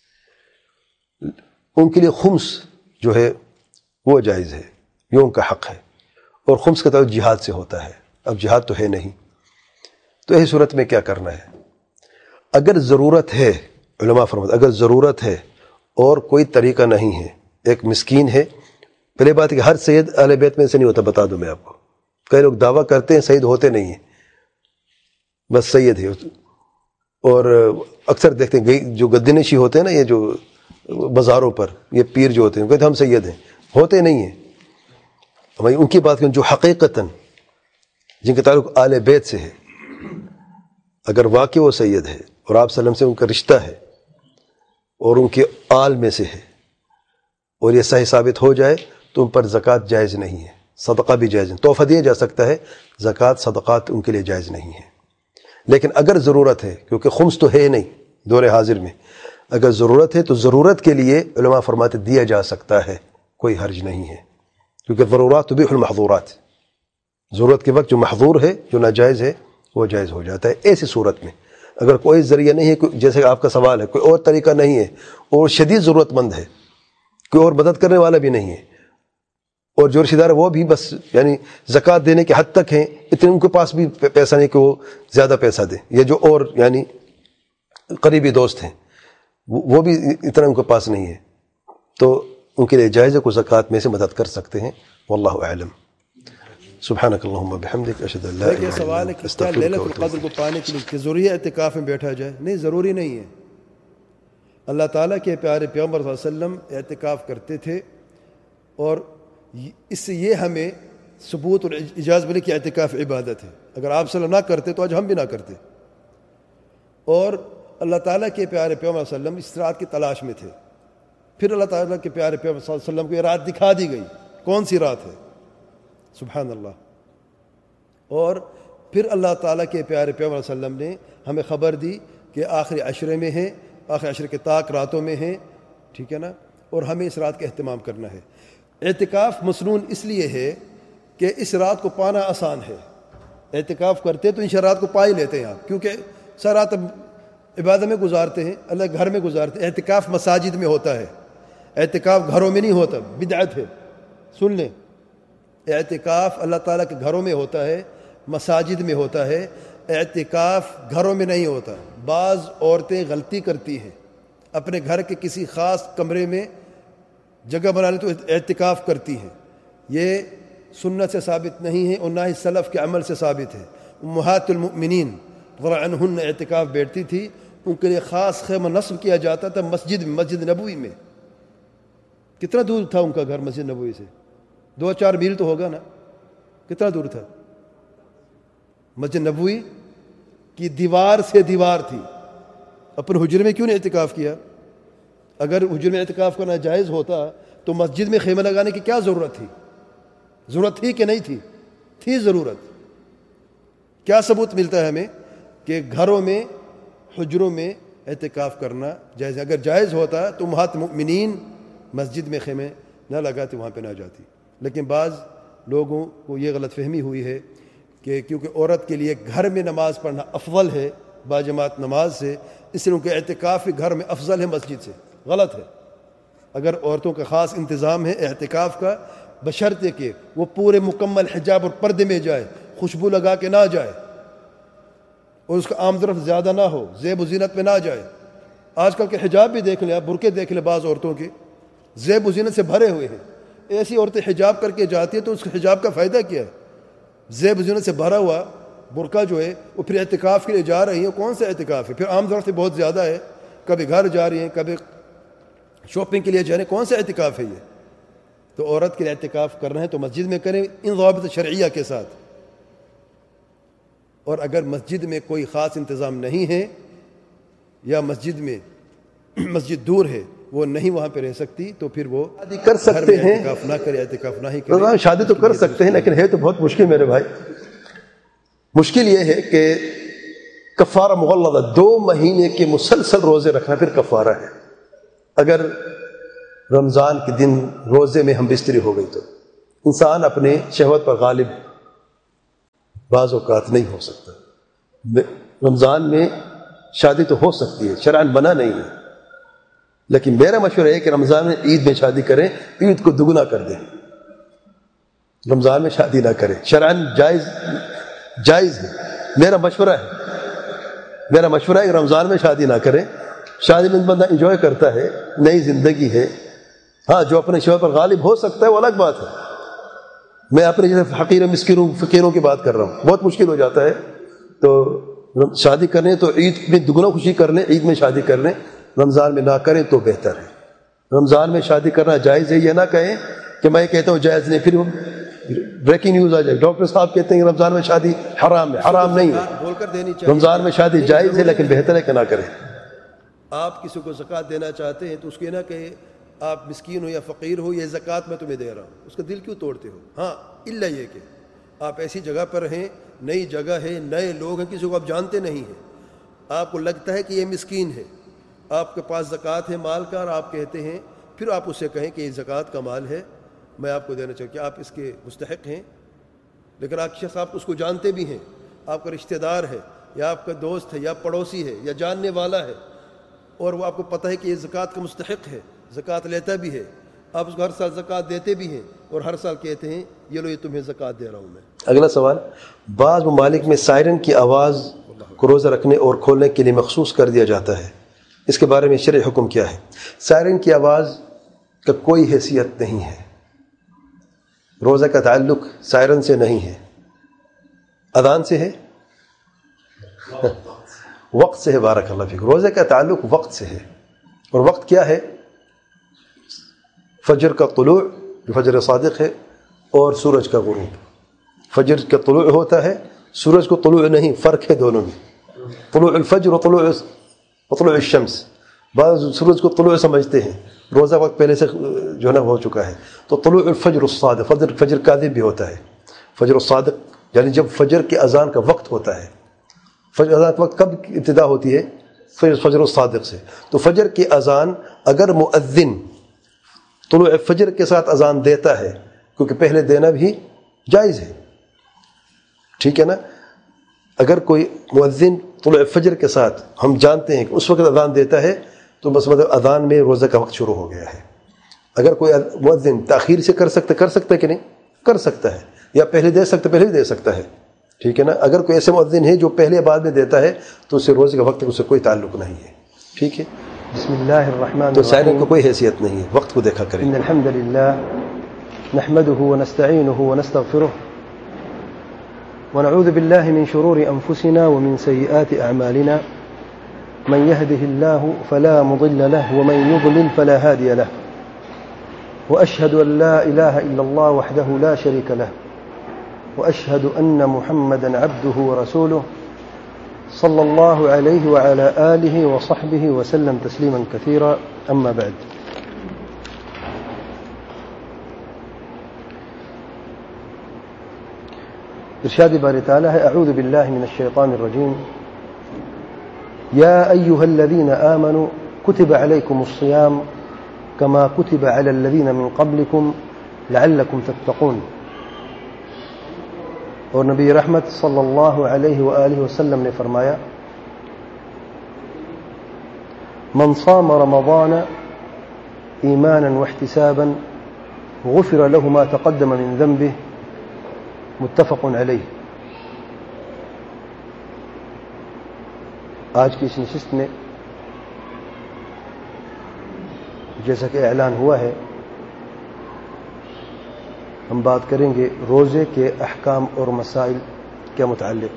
ان کے لیے خمس جو ہے وہ جائز ہے، یہ ان کا حق ہے، اور خمس کا تعلق جہاد سے ہوتا ہے۔ اب جہاد تو ہے نہیں، تو ایسی صورت میں کیا کرنا ہے؟ اگر ضرورت ہے، علماء فرماتے اگر ضرورت ہے اور کوئی طریقہ نہیں ہے، ایک مسکین ہے، پہلے بات ہے کہ ہر سید اہل بیت میں سے نہیں ہوتا، بتا دوں میں آپ کو، کئی لوگ دعویٰ کرتے ہیں سید ہوتے نہیں ہیں، بس سید ہے، اور اکثر دیکھتے ہیں جو گدی نشی ہوتے ہیں نا، یہ جو بازاروں پر یہ پیر جو ہوتے ہیں کہتے ہیں ہم سید ہیں، ہوتے نہیں ہیں۔ ہمیں ان کی بات کریں جو حقیقتاً جن کا تعلق آل بیت سے ہے، اگر واقعی وہ سید ہے اور آپ صلی اللہ علیہ وسلم سے ان کا رشتہ ہے اور ان کے آل میں سے ہے اور یہ صحیح ثابت ہو جائے تو ان پر زکوٰۃ جائز نہیں ہے، صدقہ بھی جائز نہیں، تحفہ دیا جا سکتا ہے، زکوٰۃ صدقات ان کے لیے جائز نہیں ہے۔ لیکن اگر ضرورت ہے، کیونکہ خمس تو ہے نہیں دور حاضر میں، اگر ضرورت ہے تو ضرورت کے لیے علماء فرماتے دیا جا سکتا ہے، کوئی حرج نہیں ہے، کیونکہ ضرورات تبیح المحظورات، ضرورت کے وقت جو محظور ہے، جو ناجائز ہے، وہ جائز ہو جاتا ہے۔ ایسی صورت میں اگر کوئی ذریعہ نہیں ہے، جیسے آپ کا سوال ہے، کوئی اور طریقہ نہیں ہے اور شدید ضرورت مند ہے، کوئی اور مدد کرنے والا بھی نہیں ہے، اور جو رشتہ دار وہ بھی بس یعنی زکوٰۃ دینے کے حد تک ہیں، اتنے ان کے پاس بھی پیسہ نہیں کہ وہ زیادہ پیسہ دیں، یہ جو اور یعنی قریبی دوست ہیں وہ بھی اتنا ان کے پاس نہیں ہے، تو ان کے لیے جائز ہے کو زکوٰۃ میں سے مدد کر سکتے ہیں۔ واللہ اعلم۔ سبحانک اللہم وبحمدک، اشہد ان لا الہ الا انت، سوال ہے کہ کیا لیلۃ القدر کو پانے کے لیے ضروری ہے اعتکاف میں بیٹھا جائے؟ نہیں، ضروری نہیں ہے۔ اللہ تعالیٰ کے پیارے پیغمبر صلی اللہ علیہ وسلم اعتکاف کرتے تھے، اور اس سے یہ ہمیں ثبوت اور اجازت ملی کہ اعتکاف عبادت ہے۔ اگر آپ صلی اللہ علیہ وسلم نہ کرتے تو آج ہم بھی نہ کرتے۔ اور اللہ تعالیٰ کے پیارے پیغمبر صلی اللہ علیہ وسلم اس رات کی تلاش میں تھے، پھر اللہ تعالیٰ کے پیارے پیغمبر صلی اللہ علیہ وسلم کو یہ رات دکھا دی گئی، کون سی رات ہے؟ سبحان اللہ۔ اور پھر اللہ تعالیٰ کے پیارے پیغمبر صلی اللہ علیہ وسلم نے ہمیں خبر دی کہ آخری عشرے میں ہیں، آخری عشرے کے طاق راتوں میں ہیں، ٹھیک ہے نا، اور ہمیں اس رات کا اہتمام کرنا ہے۔ اعتکاف مسنون اس لیے ہے کہ اس رات کو پانا آسان ہے۔ اعتکاف کرتے تو ان رات کو پا ہی لیتے ہیں آپ، کیونکہ سر رات عبادت میں گزارتے ہیں، اللہ گھر میں گزارتے ہیں۔ اعتکاف مساجد میں ہوتا ہے، اعتکاف گھروں میں نہیں ہوتا، بدعت ہے، سن لیں۔ اعتکاف اللہ تعالیٰ کے گھروں میں ہوتا ہے، مساجد میں ہوتا ہے، اعتکاف گھروں میں نہیں ہوتا۔ بعض عورتیں غلطی کرتی ہیں، اپنے گھر کے کسی خاص کمرے میں جگہ بنا لیں تو اعتکاف کرتی ہیں، یہ سنت سے ثابت نہیں ہے اور نہ ہی سلف کے عمل سے ثابت ہے۔ امہات المؤمنین رضی اللہ عنہن اعتکاف بیٹھتی تھی، ان کے لیے خاص خیمہ نصب کیا جاتا تھا مسجد میں، مسجد نبوی میں۔ کتنا دور تھا ان کا گھر مسجد نبوی سے؟ 2-4 میل تو ہوگا نا، کتنا دور تھا؟ مسجد نبوی کی دیوار سے دیوار تھی۔ اپنے حجرے میں کیوں نہیں اعتکاف کیا؟ اگر حجرے میں اعتکاف کرنا جائز ہوتا تو مسجد میں خیمہ لگانے کی کیا ضرورت تھی؟ ضرورت تھی کہ نہیں تھی؟ تھی ضرورت۔ کیا ثبوت ملتا ہے ہمیں کہ گھروں میں، حجروں میں اعتکاف کرنا جائز ہے؟ اگر جائز ہوتا تو امہات المؤمنین مسجد میں خیمے نہ لگاتی، وہاں پہ نہ جاتی۔ لیکن بعض لوگوں کو یہ غلط فہمی ہوئی ہے کہ کیونکہ عورت کے لیے گھر میں نماز پڑھنا افضل ہے باجماعت نماز سے، اس لیے ان کے اعتکاف گھر میں افضل ہے مسجد سے۔ غلط ہے۔ اگر عورتوں کا خاص انتظام ہے اعتکاف کا، بشرطے کہ وہ پورے مکمل حجاب اور پردے میں جائے، خوشبو لگا کے نہ جائے، اور اس کا عام طرف زیادہ نہ ہو، زیب و زینت میں نہ جائے۔ آج کل کے حجاب بھی دیکھ لیں آپ، برقعے دیکھ لیں، بعض عورتوں کے زیب و زینت سے بھرے ہوئے ہیں۔ ایسی عورتیں حجاب کر کے جاتی ہیں تو اس کے حجاب کا فائدہ کیا ہے؟ زیب و زینت سے بھرا ہوا برقع جو ہے وہ پھر اعتکاف کے لیے جا رہی ہیں، کون سا اعتکاف ہے؟ پھر عام طور سے بہت زیادہ ہے، کبھی گھر جا رہی ہیں، کبھی شاپنگ کے لیے جا رہے ہیں، کون سا اعتکاف ہے یہ؟ تو عورت کے لیے اعتکاف کرنا ہے تو مسجد میں کریں، ان ضوابط شرعیہ کے ساتھ۔ اور اگر مسجد میں کوئی خاص انتظام نہیں ہے یا مسجد دور ہے، وہ نہیں وہاں پہ رہ سکتی، تو پھر وہ کر سکتے ہیں، اعتکاف نہ کرے، اعتکاف نہ ہی کرے۔ شادی تو کر سکتے ہیں، لیکن ہے تو بہت مشکل میرے بھائی۔ مشکل یہ ہے کہ کفارہ مغلظہ 2 مہینے کے مسلسل روزے رکھنا پھر کفارہ ہے۔ اگر رمضان کے دن روزے میں ہم بستری ہو گئی تو انسان اپنے شہوت پر غالب بعض اوقات نہیں ہو سکتا۔ رمضان میں شادی تو ہو سکتی ہے، شرعاً منع نہیں ہے، لیکن میرا مشورہ ہے کہ رمضان میں عید میں شادی کریں، عید کو دگنا کر دیں، رمضان میں شادی نہ کریں۔ شرعاً جائز ہے، میرا مشورہ ہے کہ رمضان میں شادی نہ کریں۔ شادی میں بندہ انجوائے کرتا ہے، نئی زندگی ہے، ہاں جو اپنے شوہر پر غالب ہو سکتا ہے وہ الگ بات ہے۔ میں اپنے جیسے حقیر مسکینوں فقیروں کی بات کر رہا ہوں، بہت مشکل ہو جاتا ہے، تو شادی کرنے تو عید میں دگنا خوشی کر لیں، عید میں شادی کر لیں، رمضان میں نہ کریں تو بہتر ہے۔ رمضان میں شادی کرنا جائز ہے، یہ نہ کہیں کہ میں کہتا ہوں جائز نہیں، پھر بریکنگ نیوز آ جائے، ڈاکٹر صاحب کہتے ہیں کہ رمضان میں شادی حرام ہے۔ حرام نہیں ہے، رمضان میں شادی جائز ہے، لیکن بہتر ہے کہ نہ کریں۔ آپ کسی کو زکوٰۃ دینا چاہتے ہیں تو اس کو یہ نہ کہے آپ مسکین ہو یا فقیر ہو، یہ زکوٰۃ میں تمہیں دے رہا ہوں، اس کا دل کیوں توڑتے ہو؟ ہاں الا یہ کہ آپ ایسی جگہ پر ہیں، نئی جگہ ہے، نئے لوگ ہیں، کسی کو آپ جانتے نہیں ہیں، آپ کو لگتا ہے کہ یہ مسکین ہے، آپ کے پاس زکوٰۃ ہے مال کا، اور آپ کہتے ہیں، پھر آپ اسے کہیں کہ یہ زکوٰۃ کا مال ہے، میں آپ کو دینا چاہوں کہ آپ اس کے مستحق ہیں، لیکن آپ شخص آپ اس کو جانتے بھی ہیں، آپ کا رشتہ دار ہے یا آپ کا دوست ہے یا پڑوسی ہے یا جاننے والا ہے، اور وہ آپ کو پتہ ہے کہ یہ زکوٰۃ کا مستحق ہے، زکوٰۃ لیتا بھی ہے، آپ اس کو ہر سال زکوٰۃ دیتے بھی ہیں، اور ہر سال کہتے ہیں یہ لو یہ تمہیں زکوٰۃ دے رہا ہوں میں۔ اگلا سوال، بعض ممالک میں سائرن کی آواز کو روزہ رکھنے اور کھولنے کے لیے مخصوص کر دیا جاتا ہے، اس کے بارے میں شرعی حکم کیا ہے؟ سائرن کی آواز کا کوئی حیثیت نہیں ہے، روزہ کا تعلق سائرن سے نہیں ہے، اذان سے ہے، وقت سے ہے۔ بارک اللہ فیک۔ روزے کا تعلق وقت سے ہے، اور وقت کیا ہے؟ فجر کا طلوع جو فجر صادق ہے، اور سورج کا غروب۔ فجر کا طلوع ہوتا ہے، سورج کو طلوع نہیں، فرق ہے دونوں میں، طلوع الفجر و طلوع الشمس۔ بعض سورج کو طلوع سمجھتے ہیں، روزہ وقت پہلے سے جو ہے نا ہو چکا ہے، تو طلوع الفجر الصادق، فجر کاذب بھی ہوتا ہے، فجر الصادق یعنی جب فجر کی اذان کا وقت ہوتا ہے۔ فجر اذان کا وقت کب ابتدا ہوتی ہے؟ فجر الصادق سے۔ تو فجر کی اذان اگر مؤذن طلوع فجر کے ساتھ اذان دیتا ہے، کیونکہ پہلے دینا بھی جائز ہے، ٹھیک ہے نا، اگر کوئی مؤذن طلوع فجر کے ساتھ ہم جانتے ہیں کہ اس وقت اذان دیتا ہے، تو بس مطلب اذان میں روزہ کا وقت شروع ہو گیا ہے۔ اگر کوئی مؤذن تاخیر سے کر سکتا ہے کہ نہیں کر سکتا ہے، یا پہلے دے سکتا ہے، ٹھیک ہے نا۔ اگر کوئی ایسے مؤذن ہے جو پہلے بعد میں دیتا ہے تو اس سے روزے کا وقت اس سے کوئی تعلق نہیں ہے، ٹھیک ہے۔ بسم اللہ الرحمن تو سائرن کو کوئی حیثیت نہیں ہے، وقت کو دیکھا کریں۔ ان الحمد للہ نحمده ونستعینه ونستغفره ونعوذ بالله من شرور انفسنا ومن سيئات اعمالنا من يهده الله فلا مضل له ومن يضلل فلا هادي له واشهد ان لا اله الا الله وحده لا شريك له واشهد ان محمدا عبده ورسوله صلى الله عليه وعلى آله وصحبه وسلم تسليما كثيرا أما بعد إرشاد باري تعالى أعوذ بالله من الشيطان الرجيم يا أيها الذين آمنوا كتب عليكم الصيام كما كتب على الذين من قبلكم لعلكم تتقون اور نبی رحمت صلی اللہ علیہ وآلہ وسلم نے فرمایا من صام رمضان ایمانا واحتسابا غفر له ما تقدم من ذنبه متفق علیہ۔ آج کی اس نشست میں جیسا کہ اعلان ہوا ہے، ہم بات کریں گے روزے کے احکام اور مسائل کے متعلق،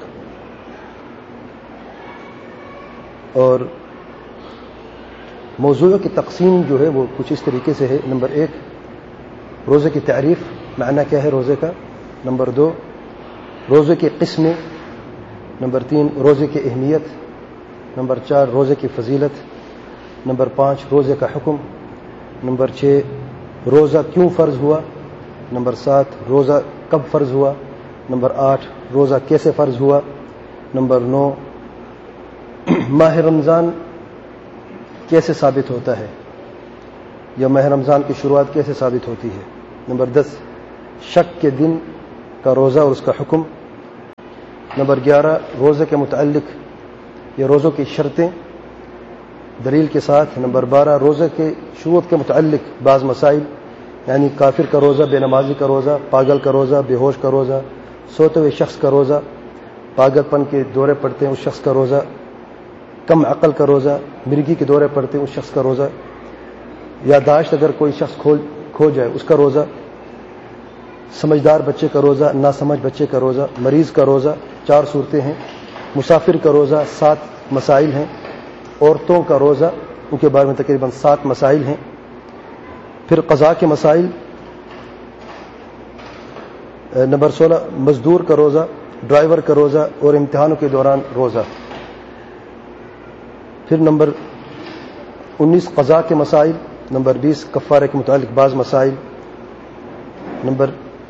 اور موضوع کی تقسیم جو ہے وہ کچھ اس طریقے سے ہے۔ نمبر 1 روزے کی تعریف، معنی کیا ہے روزے کا۔ نمبر 2 روزے کی قسمیں۔ نمبر 3 روزے کی اہمیت۔ نمبر 4 روزے کی فضیلت۔ نمبر 5 روزے کا حکم۔ نمبر 6 روزہ کیوں فرض ہوا۔ نمبر 7 روزہ کب فرض ہوا۔ نمبر 8 روزہ کیسے فرض ہوا۔ نمبر 9 ماہ رمضان کیسے ثابت ہوتا ہے، یا ماہ رمضان کی شروعات کیسے ثابت ہوتی ہے۔ نمبر 10 شک کے دن کا روزہ اور اس کا حکم. نمبر 11 روزے کے متعلق یا روزوں کی شرطیں دلیل کے ساتھ. نمبر 12 روزے کے شروط کے متعلق بعض مسائل، یعنی کافر کا روزہ، بے نمازی کا روزہ، پاگل کا روزہ، بے ہوش کا روزہ، سوتے ہوئے شخص کا روزہ، پاگل پن کے دورے پڑتے ہیں اس شخص کا روزہ، کم عقل کا روزہ، مرگی کے دورے پڑتے ہیں اس شخص کا روزہ، یادداشت اگر کوئی شخص کھو جائے اس کا روزہ، سمجھدار بچے کا روزہ، ناسمجھ بچے کا روزہ، مریض کا روزہ. 4 صورتیں ہیں. مسافر کا روزہ 7 مسائل ہیں. عورتوں کا روزہ ان کے بارے میں تقریباً 7 مسائل ہیں. پھر قضاء کے مسائل. نمبر 16 مزدور کا روزہ، ڈرائیور کا روزہ اور امتحانوں کے دوران روزہ. پھر نمبر 19 قضاء کے مسائل. نمبر 20 کفارے کے متعلق بعض مسائل. نمبر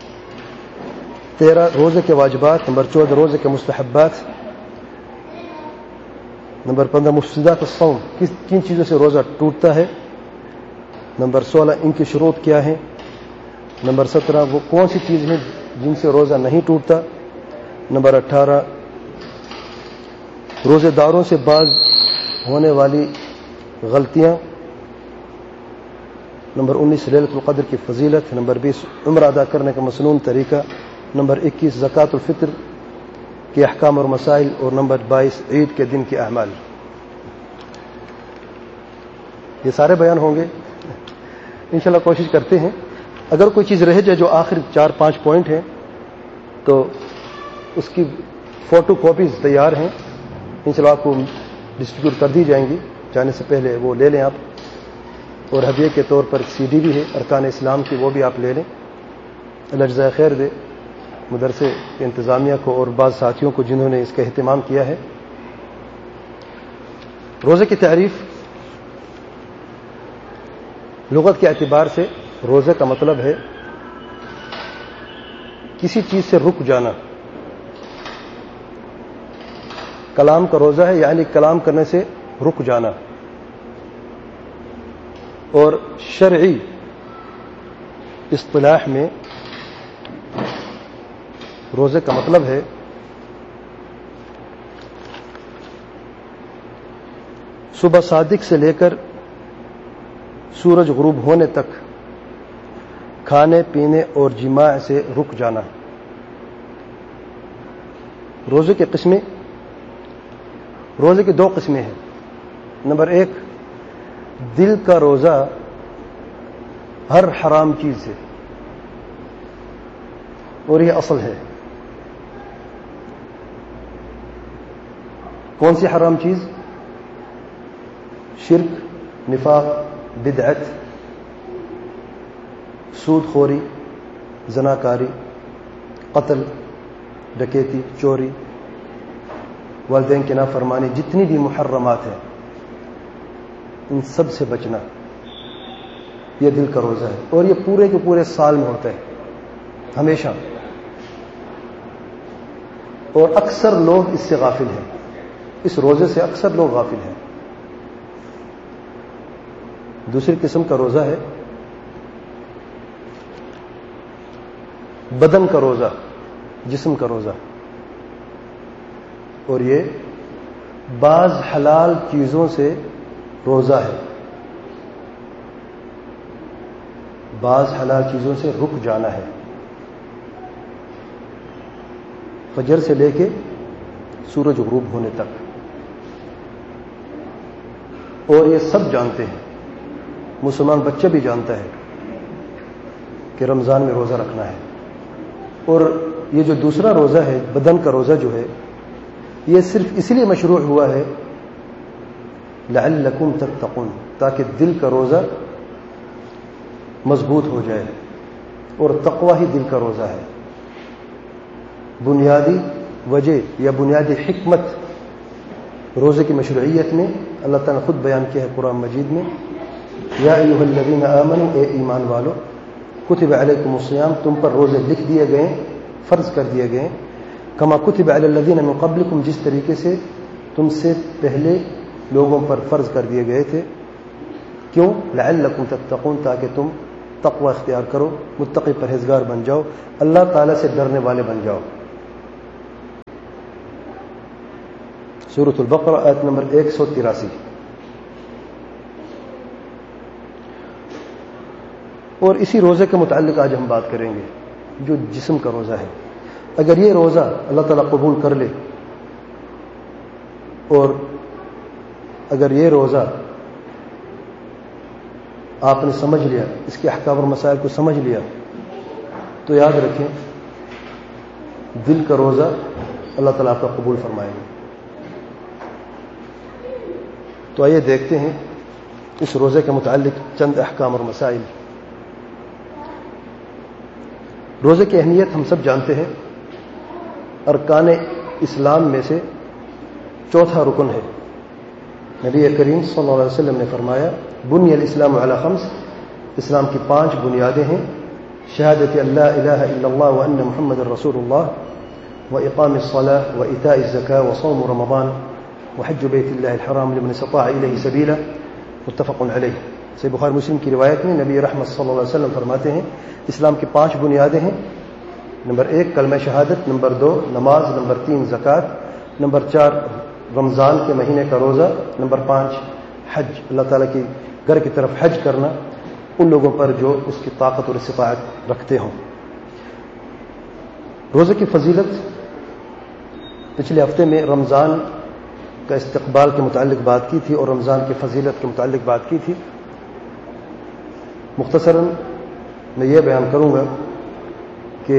13 روزے کے واجبات. نمبر 14 روزے کے مستحبات. نمبر 15 مفسدات الصوم، کن چیزوں سے روزہ ٹوٹتا ہے. نمبر 16 ان کی شروط کیا ہیں. نمبر 17 وہ کون سی چیز ہیں جن سے روزہ نہیں ٹوٹتا. نمبر 18 روزے داروں سے بعض ہونے والی غلطیاں. نمبر 19 لیلۃ القدر کی فضیلت. نمبر 20 عمرہ ادا کرنے کا مسنون طریقہ. نمبر 21 زکوٰۃ الفطر کے احکام اور مسائل. اور نمبر 22 عید کے دن کے اعمال. یہ سارے بیان ہوں گے انشاءاللہ. کوشش کرتے ہیں اگر کوئی چیز رہ جائے جو آخر 4-5 پوائنٹ ہیں تو اس کی فوٹو کاپیز تیار ہیں انشاءاللہ آپ کو ڈسٹریبیوٹ کر دی جائیں گی. جانے سے پہلے وہ لے لیں آپ. اور ہدیے کے طور پر CD بھی ہے ارکان اسلام کی، وہ بھی آپ لے لیں. اللہ جزائے خیر دے مدرسے کے انتظامیہ کو اور بعض ساتھیوں کو جنہوں نے اس کا اہتمام کیا ہے. روزے کی تعریف لغت کے اعتبار سے روزے کا مطلب ہے کسی چیز سے رک جانا. کلام کا روزہ ہے یعنی کلام کرنے سے رک جانا. اور شرعی اصطلاح میں روزے کا مطلب ہے صبح صادق سے لے کر سورج غروب ہونے تک کھانے پینے اور جماع سے رک جانا. روزے کی قسمیں. روزے کی 2 قسمیں ہیں. نمبر 1 دل کا روزہ ہر حرام چیز سے، اور یہ اصل ہے. کون سی حرام چیز؟ شرک، نفاق، بدعت، سود خوری، زناکاری، قتل، ڈکیتی، چوری، والدین کی نافرمانی، جتنی بھی محرمات ہیں ان سب سے بچنا. یہ دل کا روزہ ہے اور یہ پورے کے پورے سال میں ہوتا ہے ہمیشہ. اور اکثر لوگ اس سے غافل ہیں. اس روزے سے اکثر لوگ غافل ہیں. دوسری قسم کا روزہ ہے بدن کا روزہ، جسم کا روزہ. اور یہ بعض حلال چیزوں سے روزہ ہے. بعض حلال چیزوں سے رک جانا ہے. فجر سے لے کے سورج غروب ہونے تک. اور یہ سب جانتے ہیں، مسلمان بچہ بھی جانتا ہے کہ رمضان میں روزہ رکھنا ہے. اور یہ جو دوسرا روزہ ہے بدن کا روزہ جو ہے یہ صرف اس لیے مشروع ہوا ہے لعلکم تتقون، تاکہ دل کا روزہ مضبوط ہو جائے. اور تقوی ہی دل کا روزہ ہے. بنیادی وجہ یا بنیادی حکمت روزے کی مشروعیت میں اللہ تعالیٰ نے خود بیان کیا ہے قرآن مجید میں. یا ایھا الذین آمنوا، اے ایمان والو، کتب علیکم الصیام، تم پر روزے لکھ دیے گئے، فرض کر دیے گئے. کما کتب علی الذین من قبلکم، جس طریقے سے تم سے پہلے لوگوں پر فرض کر دیے گئے تھے. کیوں؟ لعلکم تتقون، تاکہ تم تقوی اختیار کرو، متقی پرہیزگار بن جاؤ، اللہ تعالیٰ سے ڈرنے والے بن جاؤ۔ سورۃ البقرہ آیت نمبر 183۔ اور اسی روزے کے متعلق آج ہم بات کریں گے، جو جسم کا روزہ ہے۔ اگر یہ روزہ اللہ تعالیٰ قبول کر لے، اور اگر یہ روزہ آپ نے سمجھ لیا، اس کے احکام اور مسائل کو سمجھ لیا، تو یاد رکھیں دل کا روزہ اللہ تعالیٰ آپ کا قبول فرمائے گا۔ تو آئیے دیکھتے ہیں اس روزے کے متعلق چند احکام اور مسائل۔ روزے کی اہمیت ہم سب جانتے ہیں، ارکان اسلام میں سے چوتھا رکن ہے۔ نبی کریم صلی اللہ علیہ وسلم نے فرمایا بنی الاسلام علی خمس، اسلام کی 5 بنیادیں ہیں: شہادت اللہ الہ الا اللہ وان محمد رسول اللہ، واقام الصلاة وایتاء الزکاة وصوم رمضان وحج بیت اللہ الحرام لمن استطاع الیہ سبیلا، متفق علیہ۔ صحیح بخاری مسلم کی روایت میں نبی رحمت صلی اللہ علیہ وسلم فرماتے ہیں اسلام کی 5 بنیادیں ہیں: نمبر 1 کلمہ شہادت، نمبر 2 نماز، نمبر 3 زکوٰۃ، نمبر 4 رمضان کے مہینے کا روزہ، نمبر 5 حج، اللہ تعالیٰ کی گھر کی طرف حج کرنا ان لوگوں پر جو اس کی طاقت اور استطاعت رکھتے ہوں۔ روزے کی فضیلت، پچھلے ہفتے میں رمضان کا استقبال کے متعلق بات کی تھی اور رمضان کی فضیلت کے متعلق بات کی تھی۔ مختصراً میں یہ بیان کروں گا کہ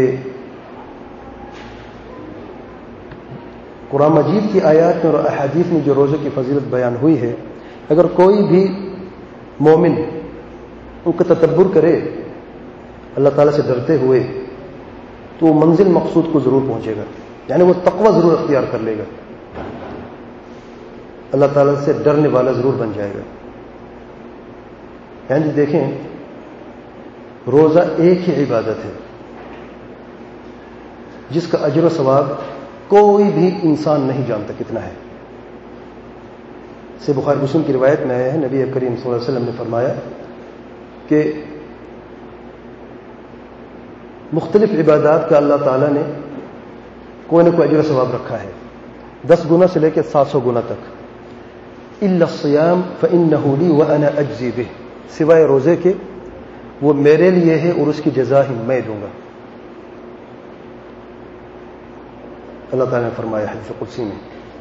قرآن مجید کی آیات میں اور احادیث میں جو روزے کی فضیلت بیان ہوئی ہے، اگر کوئی بھی مومن ان کا تدبر کرے اللہ تعالیٰ سے ڈرتے ہوئے، تو وہ منزل مقصود کو ضرور پہنچے گا، یعنی وہ تقوی ضرور اختیار کر لے گا، اللہ تعالیٰ سے ڈرنے والا ضرور بن جائے گا۔ یعنی دیکھیں روزہ ایک ہی عبادت ہے جس کا اجر و ثواب کوئی بھی انسان نہیں جانتا کتنا ہے۔ سے بخاری مسلم کی روایت میں آیا ہے نبی کریم صلی اللہ علیہ وسلم نے فرمایا کہ مختلف عبادات کا اللہ تعالیٰ نے کوئی نہ کوئی اجر و ثواب رکھا ہے، 10 گنا سے لے کے 700 گنا تک۔ الا الصیام فانہ لی وانا اجزی بہ، سوائے روزے کے وہ میرے لیے ہے اور اس کی جزا ہی میں دوں گا، اللہ تعالیٰ نے فرمایا حدیث قدسی میں۔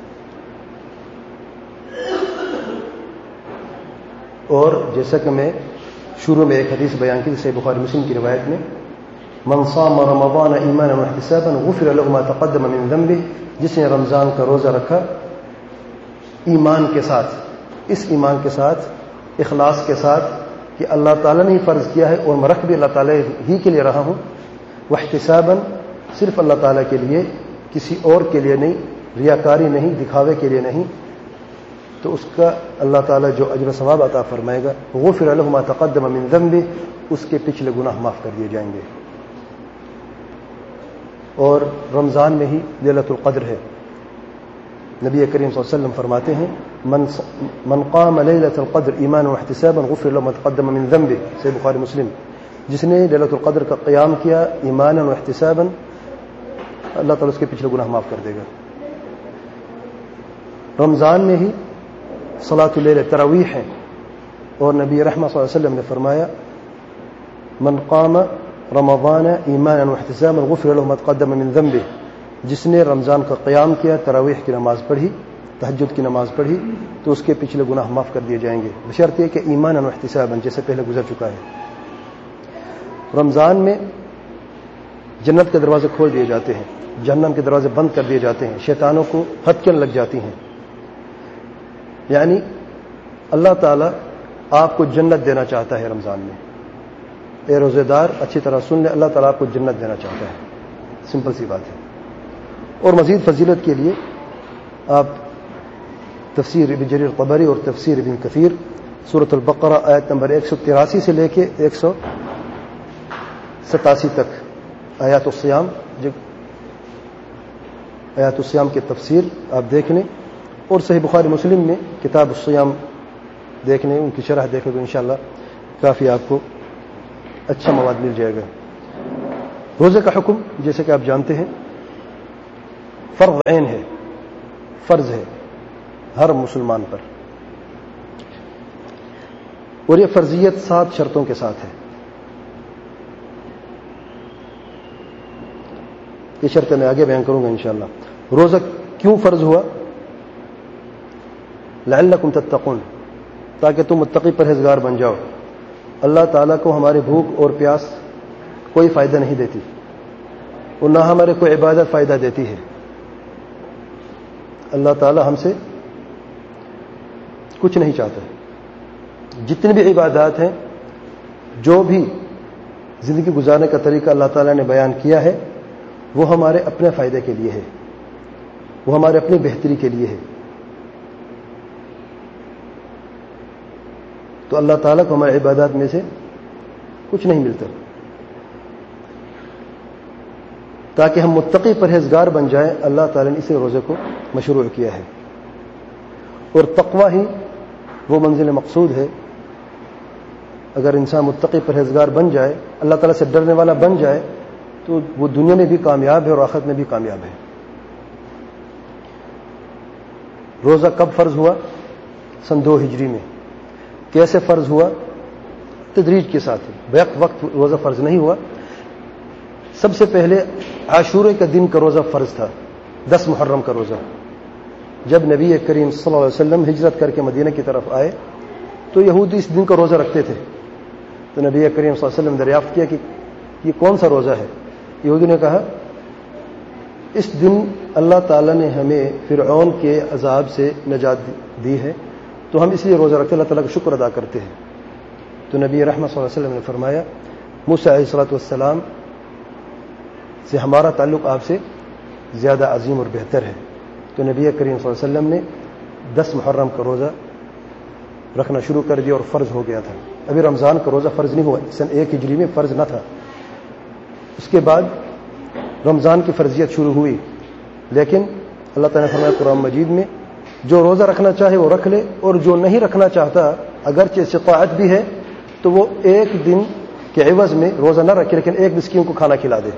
اور جیسا کہ میں شروع میں ایک حدیث بیان کی صحیح بخاری مسلم کی روایت میں، من صام رمضان ایمانا واحتسابا غفر له ما تقدم من ذنبه، جس نے رمضان کا روزہ رکھا ایمان کے ساتھ، اس ایمان کے ساتھ، اخلاص کے ساتھ کہ اللہ تعالیٰ نے ہی فرض کیا ہے اور میں رکھ بھی اللہ تعالیٰ ہی کے لیے رہا ہوں، واحتسابا صرف اللہ تعالیٰ کے لیے، کسی اور کے لیے نہیں، ریاکاری نہیں، دکھاوے کے لیے نہیں، تو اس کا اللہ تعالیٰ جو اجر و ثواب عطا فرمائے گا، غفر له ما تقدم من ذنبه، اس کے پچھلے گناہ معاف کر دیے جائیں گے۔ اور رمضان میں ہی لیلۃ القدر ہے۔ نبی کریم صلی اللہ علیہ وسلم فرماتے ہیں من قام لیلۃ القدر ایمانا واحتسابا غفر له ما تقدم من ذنبه، صحیح بخاری مسلم، جس نے لیلۃ القدر کا قیام کیا ایمانا واحتسابا، اللہ تعالیٰ اس کے پچھلے گناہ معاف کر دے گا۔ رمضان میں ہی صلاۃ اللیل تراویح ہے، اور نبی رحمۃ صلی اللہ علیہ وسلم نے فرمایا من قام رمضان ایمانا واحتسابا غفر له ما تقدم من ذنبه، جس نے رمضان کا قیام کیا، تراویح کی نماز پڑھی، تہجد کی نماز پڑھی، تو اس کے پچھلے گناہ معاف کر دیے جائیں گے، بشرط یہ کہ ایمانا واحتسابا، جیسے پہلے گزر چکا ہے۔ رمضان میں جنت کے دروازے کھول دیے جاتے ہیں، جہنم کے دروازے بند کر دیے جاتے ہیں، شیطانوں کو ہتکیاں لگ جاتی ہیں، یعنی اللہ تعالیٰ آپ کو جنت دینا چاہتا ہے رمضان میں۔ اے روزے دار اچھی طرح سن لے، اللہ تعالیٰ آپ کو جنت دینا چاہتا ہے، سمپل سی بات ہے۔ اور مزید فضیلت کے لیے آپ تفسیر ابن جریر طبری اور تفسیر ابن کثیر سورۃ البقرہ آیت نمبر 183 سے لے کے 187 تک آیات الصیام، آیات الصیام کی تفسیر آپ دیکھ لیں، اور صحیح بخاری مسلم میں کتاب الصیام دیکھ لیں، ان کی شرح دیکھیں تو انشاءاللہ کافی آپ کو اچھا مواد مل جائے گا. روزے کا حکم جیسے کہ آپ جانتے ہیں فرض عین ہے، فرض ہے ہر مسلمان پر، اور یہ فرضیت 7 شرطوں کے ساتھ ہے. یہ شرطیں میں آگے بیان کروں گا انشاءاللہ. روزہ کیوں فرض ہوا؟ لعلکم تتقون، تاکہ تم متقی پرہیزگار بن جاؤ. اللہ تعالیٰ کو ہمارے بھوک اور پیاس کوئی فائدہ نہیں دیتی، اور نہ ہمارے کوئی عبادت فائدہ دیتی ہے. اللہ تعالیٰ ہم سے کچھ نہیں چاہتا. جتنی بھی عبادات ہیں، جو بھی زندگی گزارنے کا طریقہ اللہ تعالیٰ نے بیان کیا ہے، وہ ہمارے اپنے فائدے کے لیے ہے، وہ ہمارے اپنی بہتری کے لیے ہے. تو اللہ تعالیٰ کو ہمارے عبادات میں سے کچھ نہیں ملتا. تاکہ ہم متقی پرہیزگار بن جائیں، اللہ تعالیٰ نے اسے روزے کو مشروع کیا ہے. اور تقوی ہی وہ منزل مقصود ہے. اگر انسان متقی پرہیزگار بن جائے، اللہ تعالیٰ سے ڈرنے والا بن جائے، تو وہ دنیا میں بھی کامیاب ہے اور آخرت میں بھی کامیاب ہے. روزہ کب فرض ہوا؟ سن 2 ہجری میں. کیسے فرض ہوا؟ تدریج کے ساتھ. بیک وقت روزہ فرض نہیں ہوا. سب سے پہلے عاشورے کا دن کا روزہ فرض تھا، 10 محرم کا روزہ. جب نبی کریم صلی اللہ علیہ وسلم ہجرت کر کے مدینہ کی طرف آئے تو یہودی اس دن کا روزہ رکھتے تھے. تو نبی کریم صلی اللہ علیہ وسلم نے دریافت کیا کہ یہ کون سا روزہ ہے؟ یہودی نے کہا اس دن اللہ تعالیٰ نے ہمیں فرعون کے عذاب سے نجات دی ہے، تو ہم اس لیے روزہ رکھتے، اللہ تعالیٰ کا شکر ادا کرتے ہیں. تو نبی رحمت صلی اللہ علیہ وسلم نے فرمایا موسیٰ علیہ الصلوۃ والسلام سے ہمارا تعلق آپ سے زیادہ عظیم اور بہتر ہے. تو نبی کریم صلی اللہ علیہ وسلم نے 10 محرم کا روزہ رکھنا شروع کر دیا اور فرض ہو گیا تھا. ابھی رمضان کا روزہ فرض نہیں ہوا، سن 1 ہجری میں فرض نہ تھا. اس کے بعد رمضان کی فرضیت شروع ہوئی. لیکن اللہ تعالیٰ نے فرمایا قرآن مجید میں جو روزہ رکھنا چاہے وہ رکھ لے، اور جو نہیں رکھنا چاہتا اگرچہ استطاعت بھی ہے تو وہ 1 دن کے عوض میں روزہ نہ رکھے لیکن 1 مسکین کو کھانا کھلا دے.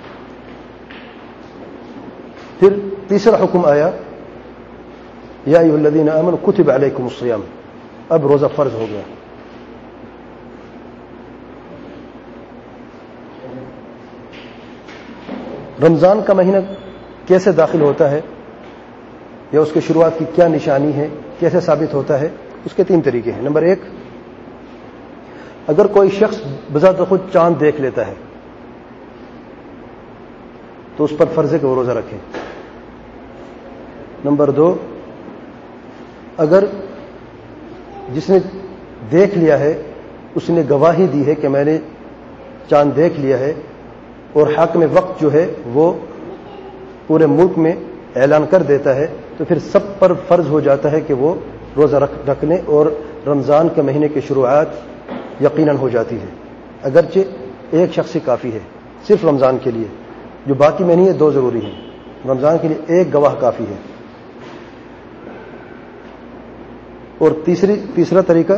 پھر تیسرا حکم آیا یا ایھا الذین آمنوا کتب علیکم الصیام. اب روزہ فرض ہو گیا. رمضان کا مہینہ کیسے داخل ہوتا ہے یا اس کی شروعات کی کیا نشانی ہے، کیسے ثابت ہوتا ہے؟ اس کے 3 طریقے ہیں. نمبر 1، اگر کوئی شخص بذات خود چاند دیکھ لیتا ہے تو اس پر فرض ہے کہ وہ روزہ رکھے. نمبر 2، اگر جس نے دیکھ لیا ہے اس نے گواہی دی ہے کہ میں نے چاند دیکھ لیا ہے، اور حاکم وقت جو ہے وہ پورے ملک میں اعلان کر دیتا ہے، تو پھر سب پر فرض ہو جاتا ہے کہ وہ روزہ رکھ لیں، اور رمضان کے مہینے کی شروعات یقیناً ہو جاتی ہے. اگرچہ 1 شخص ہی کافی ہے صرف رمضان کے لیے، جو باقی مہینے 2 ضروری ہیں. رمضان کے لیے 1 گواہ کافی ہے. اور تیسرا طریقہ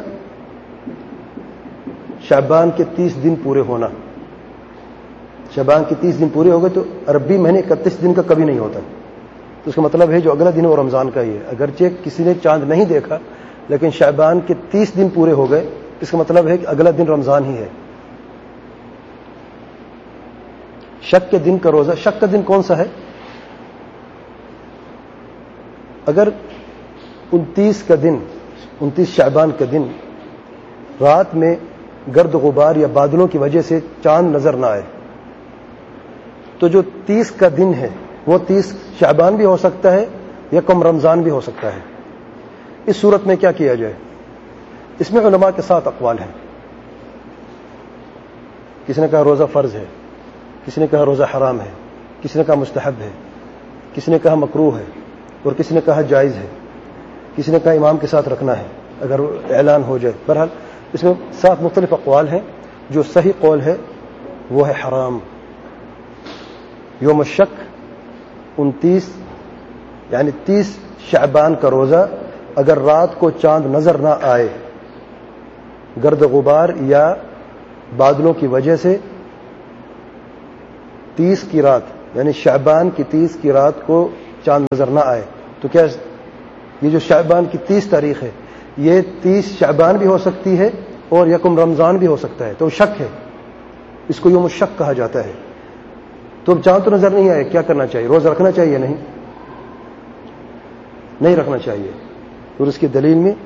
شعبان کے 30 دن پورے ہونا. شعبان کے 30 دن پورے ہو گئے تو عربی مہینے 31 دن کا کبھی نہیں ہوتا. تو اس کا مطلب ہے جو اگلا دن وہ رمضان کا ہی ہے. اگرچہ کسی نے چاند نہیں دیکھا لیکن شعبان کے 30 دن پورے ہو گئے، اس کا مطلب ہے کہ اگلا دن رمضان ہی ہے. شک کے دن کا روزہ. شک کا دن کون سا ہے؟ اگر 29 شعبان کا دن رات میں گرد غبار یا بادلوں کی وجہ سے چاند نظر نہ آئے تو جو 30 کا دن ہے وہ 30 شعبان بھی ہو سکتا ہے یا کم رمضان بھی ہو سکتا ہے. اس صورت میں کیا کیا جائے؟ اس میں علماء کے 7 اقوال ہیں. کسی نے کہا روزہ فرض ہے، کسی نے کہا روزہ حرام ہے، کسی نے کہا مستحب ہے، کسی نے کہا مکروہ ہے، اور کسی نے کہا جائز ہے، کسی نے کہا امام کے ساتھ رکھنا ہے اگر اعلان ہو جائے. بہرحال اس میں 7 مختلف اقوال ہیں. جو صحیح قول ہے وہ ہے حرام. یوم الشک 29 یعنی 30 شعبان کا روزہ اگر رات کو چاند نظر نہ آئے، گرد غبار یا بادلوں کی وجہ سے 30 کی رات یعنی شعبان کی 30 کی رات کو چاند نظر نہ آئے تو کیا یہ جو شعبان کی 30 تاریخ ہے یہ 30 شعبان بھی ہو سکتی ہے اور یکم رمضان بھی ہو سکتا ہے، تو شک ہے، اس کو یوم الشک کہا جاتا ہے. تو اب چاند تو نظر نہیں آئے، کیا کرنا چاہیے؟ روزہ رکھنا چاہیے؟ نہیں رکھنا چاہیے. اور اس کی دلیل میں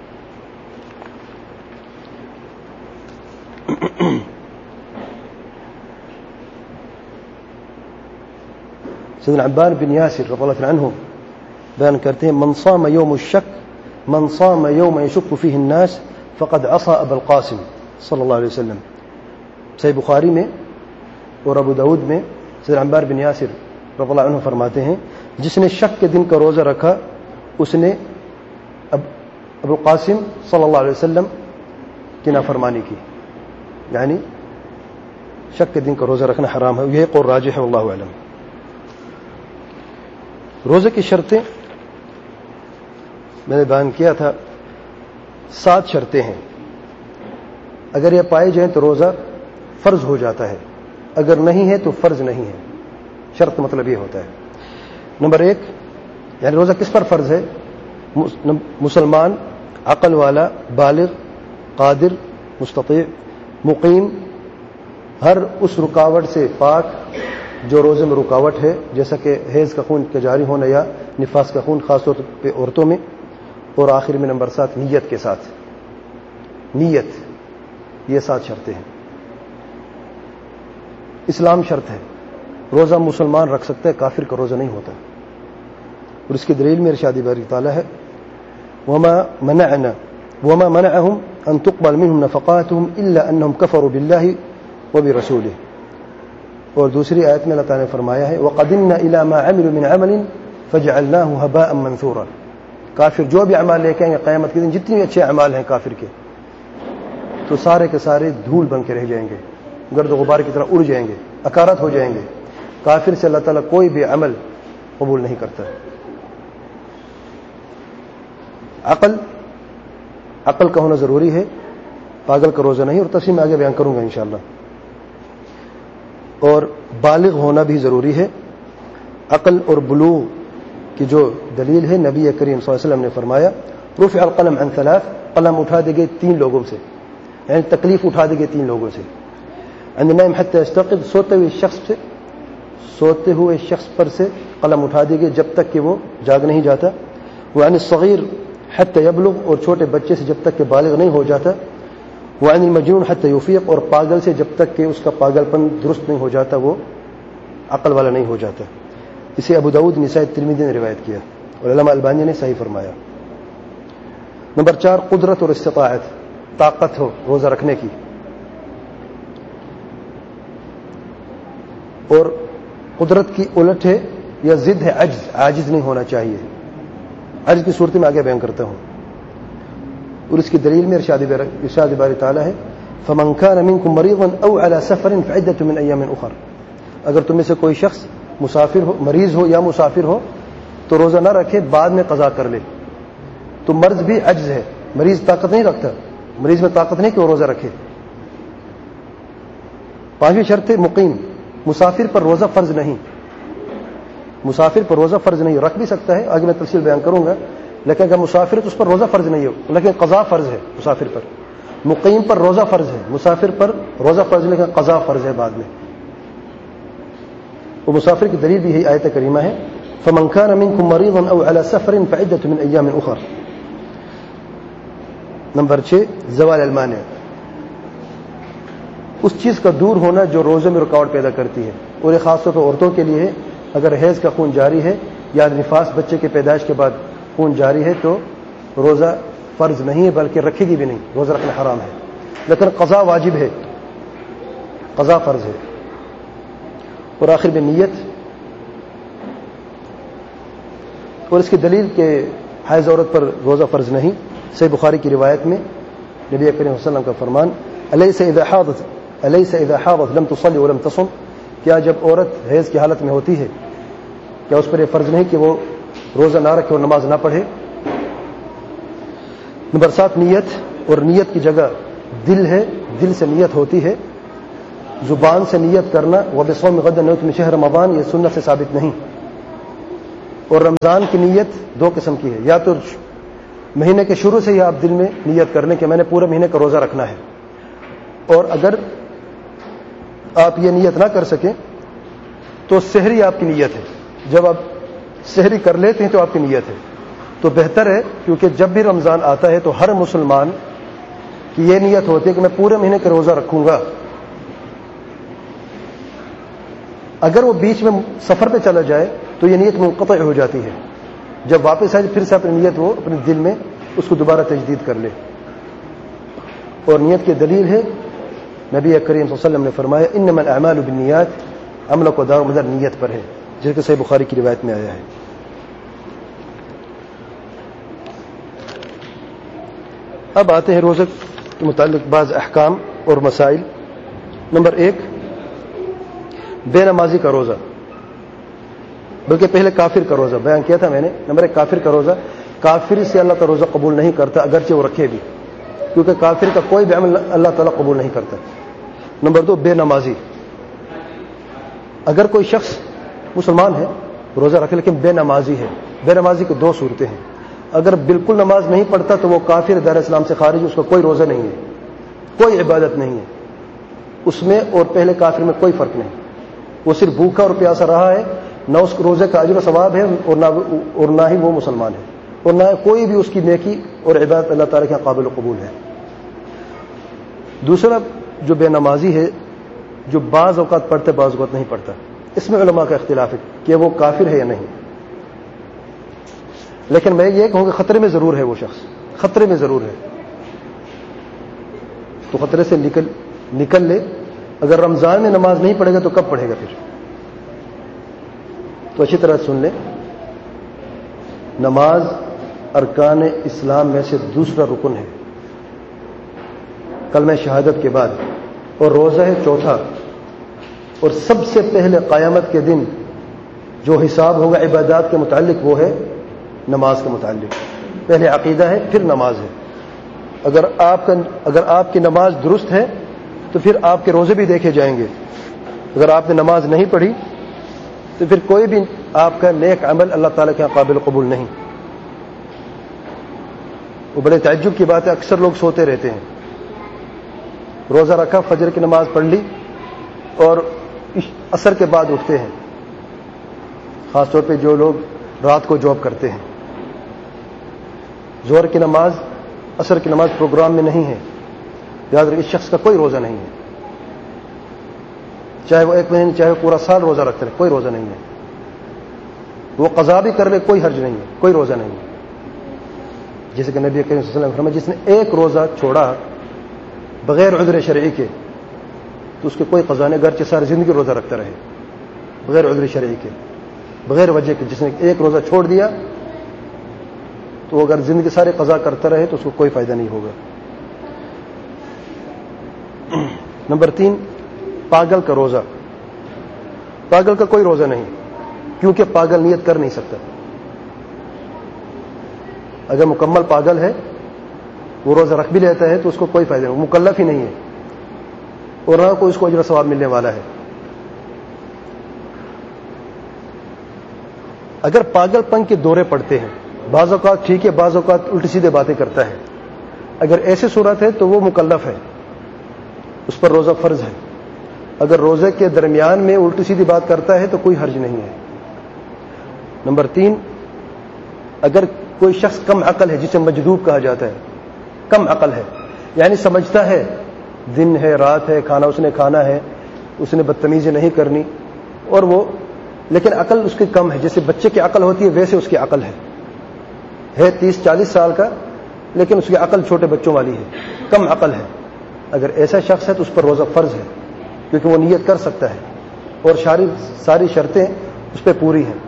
سیدنا عباد بن یاسر رضی اللہ عنہ بیان کرتے ہیں من صام یوم الشک من صام یوم یشک فیہ الناس فقد عصى ابا القاسم صلی اللہ علیہ وسلم. صحیح بخاری میں اور ابو داود میں سیدنا عباد بن یاسر رضی اللہ عنہ فرماتے ہیں جس نے شک کے دن کا روزہ رکھا اس نے ابو القاسم صلی اللہ علیہ وسلم کی نافرمانی کی، یعنی شک کے دن کا روزہ رکھنا حرام ہے. یہ قول راجح ہے واللہ اعلم. روزے کی شرطیں میں نے بیان کیا تھا، 7 شرطیں ہیں. اگر یہ پائی جائیں تو روزہ فرض ہو جاتا ہے، اگر نہیں ہے تو فرض نہیں ہے. شرط مطلب یہ ہوتا ہے. نمبر 1 یعنی روزہ کس پر فرض ہے؟ مسلمان، عقل والا، بالغ، قادر، مستطیع، مقیم، ہر اس رکاوٹ سے پاک جو روزے میں رکاوٹ ہے، جیسا کہ حیض کا خون کا جاری ہونا یا نفاس کا خون خاص طور پہ عورتوں میں. اور آخر میں نمبر 7 نیت کے ساتھ. نیت، یہ 7 شرطیں ہیں. اسلام شرط ہے. روزہ مسلمان رکھ سکتا ہے، کافر کا روزہ نہیں ہوتا. اور اس کی دلیل میں ارشاد باری تعالیٰ ہے وما منعهم ان تقبل منهم نفقاتهم الا انهم كفروا بالله وبرسوله. اور دوسری آیت میں اللہ تعالیٰ نے فرمایا ہے وقدمنا الى ما عملوا من عمل فجعلناه هباء منثورا. کافر جو بھی اعمال لے کے آئیں گے قیامت کے دن، جتنے بھی اچھے اعمال ہیں کافر کے، تو سارے کے سارے دھول بن کے رہ جائیں گے، گرد و غبار کی طرح اڑ جائیں گے، اکارت ہو جائیں گے. کافر سے اللہ تعالیٰ کوئی بھی عمل قبول نہیں کرتا. عقل کا ہونا ضروری ہے، پاگل کا روزہ نہیں، اور تفصیل میں آگے بیان کروں گا انشاءاللہ. اور بالغ ہونا بھی ضروری ہے. عقل اور بلوغ کی جو دلیل ہے نبی کریم صلی اللہ علیہ وسلم نے فرمایا رفع القلم عن 3، قلم اٹھا دے گئے 3 لوگوں سے، یعنی تکلیف اٹھا دے گئے 3 لوگوں سے. عن النائم حتى يستيقظ، سوتے ہوئے شخص پر سے قلم اٹھا دے گئے جب تک کہ وہ جاگ نہیں جاتا. وعن الصغیر حتى يبلغ، اور چھوٹے بچے سے جب تک کہ بالغ نہیں ہو جاتا. وعن المجنون حتى يفيق، اور پاگل سے جب تک کہ اس کا پاگل پن درست نہیں ہو جاتا، وہ عقل والا نہیں ہو جاتا. اسے ابو داؤد، نسائی، ترمذی نے روایت کیا اور علامہ البانی نے صحیح فرمایا. نمبر 4 قدرت اور استطاعت، طاقت ہو روزہ رکھنے کی. اور قدرت کی الٹ ہے یا ضد ہے عجز، عاجز نہیں ہونا چاہیے. عجز کی صورت میں آگے بیان کرتا ہوں. اور اس کی دلیل میں ارشاد باری تعالیٰ ہے فمن كان منكم مريضا او على سفر فعدة من ايام اخر. اگر تم میں سے کوئی شخص مسافر ہو، مریض ہو یا مسافر ہو تو روزہ نہ رکھے، بعد میں قضا کر لے. تو مرض بھی عجز ہے، مریض طاقت نہیں رکھتا، مریض میں طاقت نہیں کہ وہ روزہ رکھے. 5ویں شرط ہے مقیم، مسافر پر روزہ فرض نہیں. مسافر پر روزہ فرض نہیں، رکھ بھی سکتا ہے، آگے میں تفصیل بیان کروں گا. لیکن اگر مسافر ہے تو اس پر روزہ فرض نہیں ہو، لیکن قضا فرض ہے مسافر پر. مقیم پر روزہ فرض ہے، مسافر پر روزہ فرض ہے لیکن قضا فرض ہے بعد میں. وہ مسافر کی دلیل بھی یہی آیت کریمہ ہے فمن كان منكم مريضا او على سفر فعدة من ايام اخر. نمبر 6 زوال المانع، اس چیز کا دور ہونا جو روزے میں رکاوٹ پیدا کرتی ہے. اور یہ خاص طور پر عورتوں کے لیے ہے. اگر حیض کا خون جاری ہے یا نفاس بچے کے پیدائش کے بعد خون جاری ہے تو روزہ فرض نہیں ہے، بلکہ رکھے گی بھی نہیں، روزہ رکھنا حرام ہے. لیکن قضا واجب ہے، قضا فرض ہے. اور آخر میں نیت. اور اس کی دلیل کہ حائض عورت پر روزہ فرض نہیں. صحیح بخاری کی روایت میں نبی کریم صلی اللہ علیہ وسلم کا فرمان الیس اذا حاضت لم تصلی ولم تصم، کیا جب عورت حیض کی حالت میں ہوتی ہے کیا اس پر یہ فرض نہیں کہ وہ روزہ نہ رکھے اور نماز نہ پڑھے. نمبر 7 نیت. اور نیت کی جگہ دل ہے، دل سے نیت ہوتی ہے. زبان سے نیت کرنا وبصوم غد نیت من شہر رمضان یہ سنت سے ثابت نہیں. اور رمضان کی نیت دو قسم کی ہے. یا تو مہینے کے شروع سے ہی آپ دل میں نیت کر لیں کہ میں نے پورے مہینے کا روزہ رکھنا ہے. اور اگر آپ یہ نیت نہ کر سکیں تو سحری آپ کی نیت ہے. جب آپ سحری کر لیتے ہیں تو آپ کی نیت ہے. تو بہتر ہے, کیونکہ جب بھی رمضان آتا ہے تو ہر مسلمان کی یہ نیت ہوتی ہے کہ میں پورے مہینے کا روزہ رکھوں گا. اگر وہ بیچ میں سفر پہ چلا جائے تو یہ نیت منقطع ہو جاتی ہے. جب واپس آئے پھر سے اپنی نیت وہ اپنے دل میں اس کو دوبارہ تجدید کر لے. اور نیت کی دلیل ہے نبی کریم صلی اللہ علیہ وسلم نے فرمایا انما الاعمال بالنیات, عمل کو دار و مدار نیت پر ہے, جس کے صحیح بخاری کی روایت میں آیا ہے. اب آتے ہیں روزے کے متعلق بعض احکام اور مسائل. نمبر 1, بے نمازی کا روزہ, بلکہ پہلے کافر کا روزہ بیان کیا تھا میں نے. نمبر 1 کافر کا روزہ. کافر سے اللہ کا روزہ قبول نہیں کرتا اگرچہ وہ رکھے بھی, کیونکہ کافر کا کوئی بھی عمل اللہ تعالیٰ قبول نہیں کرتا. نمبر 2 بے نمازی. اگر کوئی شخص مسلمان ہے روزہ رکھے لیکن بے نمازی ہے. بے نمازی کی 2 صورتیں ہیں. اگر بالکل نماز نہیں پڑھتا تو وہ کافر دار اسلام سے خارج, اس کا کوئی روزہ نہیں ہے, کوئی عبادت نہیں ہے اس میں, اور پہلے کافر میں کوئی فرق نہیں. وہ صرف بھوکا اور پیاسا رہا ہے, نہ اس کو روزے کا اجر و ثواب ہے اور نہ ہی وہ مسلمان ہے, اور نہ کوئی بھی اس کی نیکی اور عبادت اللہ تعالیٰ کے قابل و قبول ہے. دوسرا جو بے نمازی ہے, جو بعض اوقات پڑھتے بعض اوقات نہیں پڑھتا, اس میں علماء کا اختلاف ہے کہ وہ کافر ہے یا نہیں. لیکن میں یہ کہوں کہ خطرے میں ضرور ہے وہ شخص, خطرے میں ضرور ہے. تو خطرے سے نکل لے. اگر رمضان میں نماز نہیں پڑھے گا تو کب پڑھے گا پھر؟ تو اچھی طرح سن لیں, نماز ارکان اسلام میں سے دوسرا رکن ہے کلمہ شہادت کے بعد, اور روزہ ہے چوتھا. اور سب سے پہلے قیامت کے دن جو حساب ہوگا عبادات کے متعلق وہ ہے نماز کے متعلق. پہلے عقیدہ ہے پھر نماز ہے. اگر آپ کی نماز درست ہے تو پھر آپ کے روزے بھی دیکھے جائیں گے. اگر آپ نے نماز نہیں پڑھی تو پھر کوئی بھی آپ کا نیک عمل اللہ تعالیٰ کے قابل قبول نہیں. وہ بڑے تعجب کی بات ہے, اکثر لوگ سوتے رہتے ہیں, روزہ رکھا, فجر کی نماز پڑھ لی اور عصر کے بعد اٹھتے ہیں, خاص طور پہ جو لوگ رات کو جاب کرتے ہیں. ظہر کی نماز عصر کی نماز پروگرام میں نہیں ہے. یاد رکھیں اس شخص کا کوئی روزہ نہیں ہے, چاہے وہ 1 مہینے چاہے وہ پورا سال روزہ رکھتے رہے, کوئی روزہ نہیں ہے. وہ قضا بھی کر لے کوئی حرج نہیں ہے, کوئی روزہ نہیں ہے. جیسے کہ نبی کریم صلی اللہ علیہ وسلم نے فرمایا جس نے 1 روزہ چھوڑا بغیر عذر شرعی کے تو اس کے کوئی قضا نہیں, اگرچہ ساری زندگی روزہ رکھتا رہے بغیر عذر شرعی کے, بغیر وجہ کے. جس نے 1 روزہ چھوڑ دیا تو اگر زندگی سارے قضا کرتا رہے تو اس کو کوئی فائدہ نہیں ہوگا. نمبر 3 پاگل کا روزہ. پاگل کا کوئی روزہ نہیں, کیونکہ پاگل نیت کر نہیں سکتا. اگر مکمل پاگل ہے وہ روزہ رکھ بھی لیتا ہے تو اس کو کوئی فائدہ نہیں, وہ مکلف ہی نہیں ہے اور نہ کوئی اس کو اجر و ثواب ملنے والا ہے. اگر پاگل پن کے دورے پڑتے ہیں, بعض اوقات ٹھیک ہے بعض اوقات الٹی سیدھے باتیں کرتا ہے, اگر ایسی صورت ہے تو وہ مکلف ہے, اس پر روزہ فرض ہے. اگر روزے کے درمیان میں الٹی سیدھی بات کرتا ہے تو کوئی حرج نہیں ہے. نمبر 3 اگر کوئی شخص کم عقل ہے, جسے مجذوب کہا جاتا ہے, کم عقل ہے, یعنی سمجھتا ہے دن ہے رات ہے, کھانا اس نے کھانا ہے, اس نے بدتمیزی نہیں کرنی, اور وہ لیکن عقل اس کی کم ہے, جیسے بچے کی عقل ہوتی ہے ویسے اس کی عقل ہے 30-40 سال کا, لیکن اس کی عقل چھوٹے بچوں والی ہے, کم عقل ہے. اگر ایسا شخص ہے تو اس پر روزہ فرض ہے, کیونکہ وہ نیت کر سکتا ہے اور ساری شرطیں اس پہ پوری ہیں.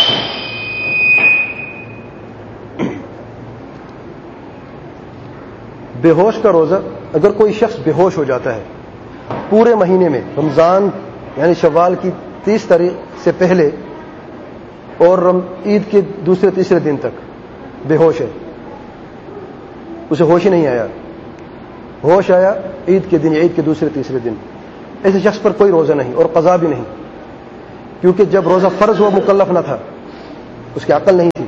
بے ہوش کا روزہ. اگر کوئی شخص بے ہوش ہو جاتا ہے پورے مہینے میں, رمضان یعنی شوال کی 30 تاریخ سے پہلے اور عید کے دوسرے تیسرے دن تک بے ہوش ہے, اسے ہوش ہی نہیں آیا, ہوش آیا عید کے دن یا عید کے دوسرے تیسرے دن، ایسے شخص پر کوئی روزہ نہیں اور قضا بھی نہیں، کیونکہ جب روزہ فرض ہوا مکلف نہ تھا، اس کی عقل نہیں تھی۔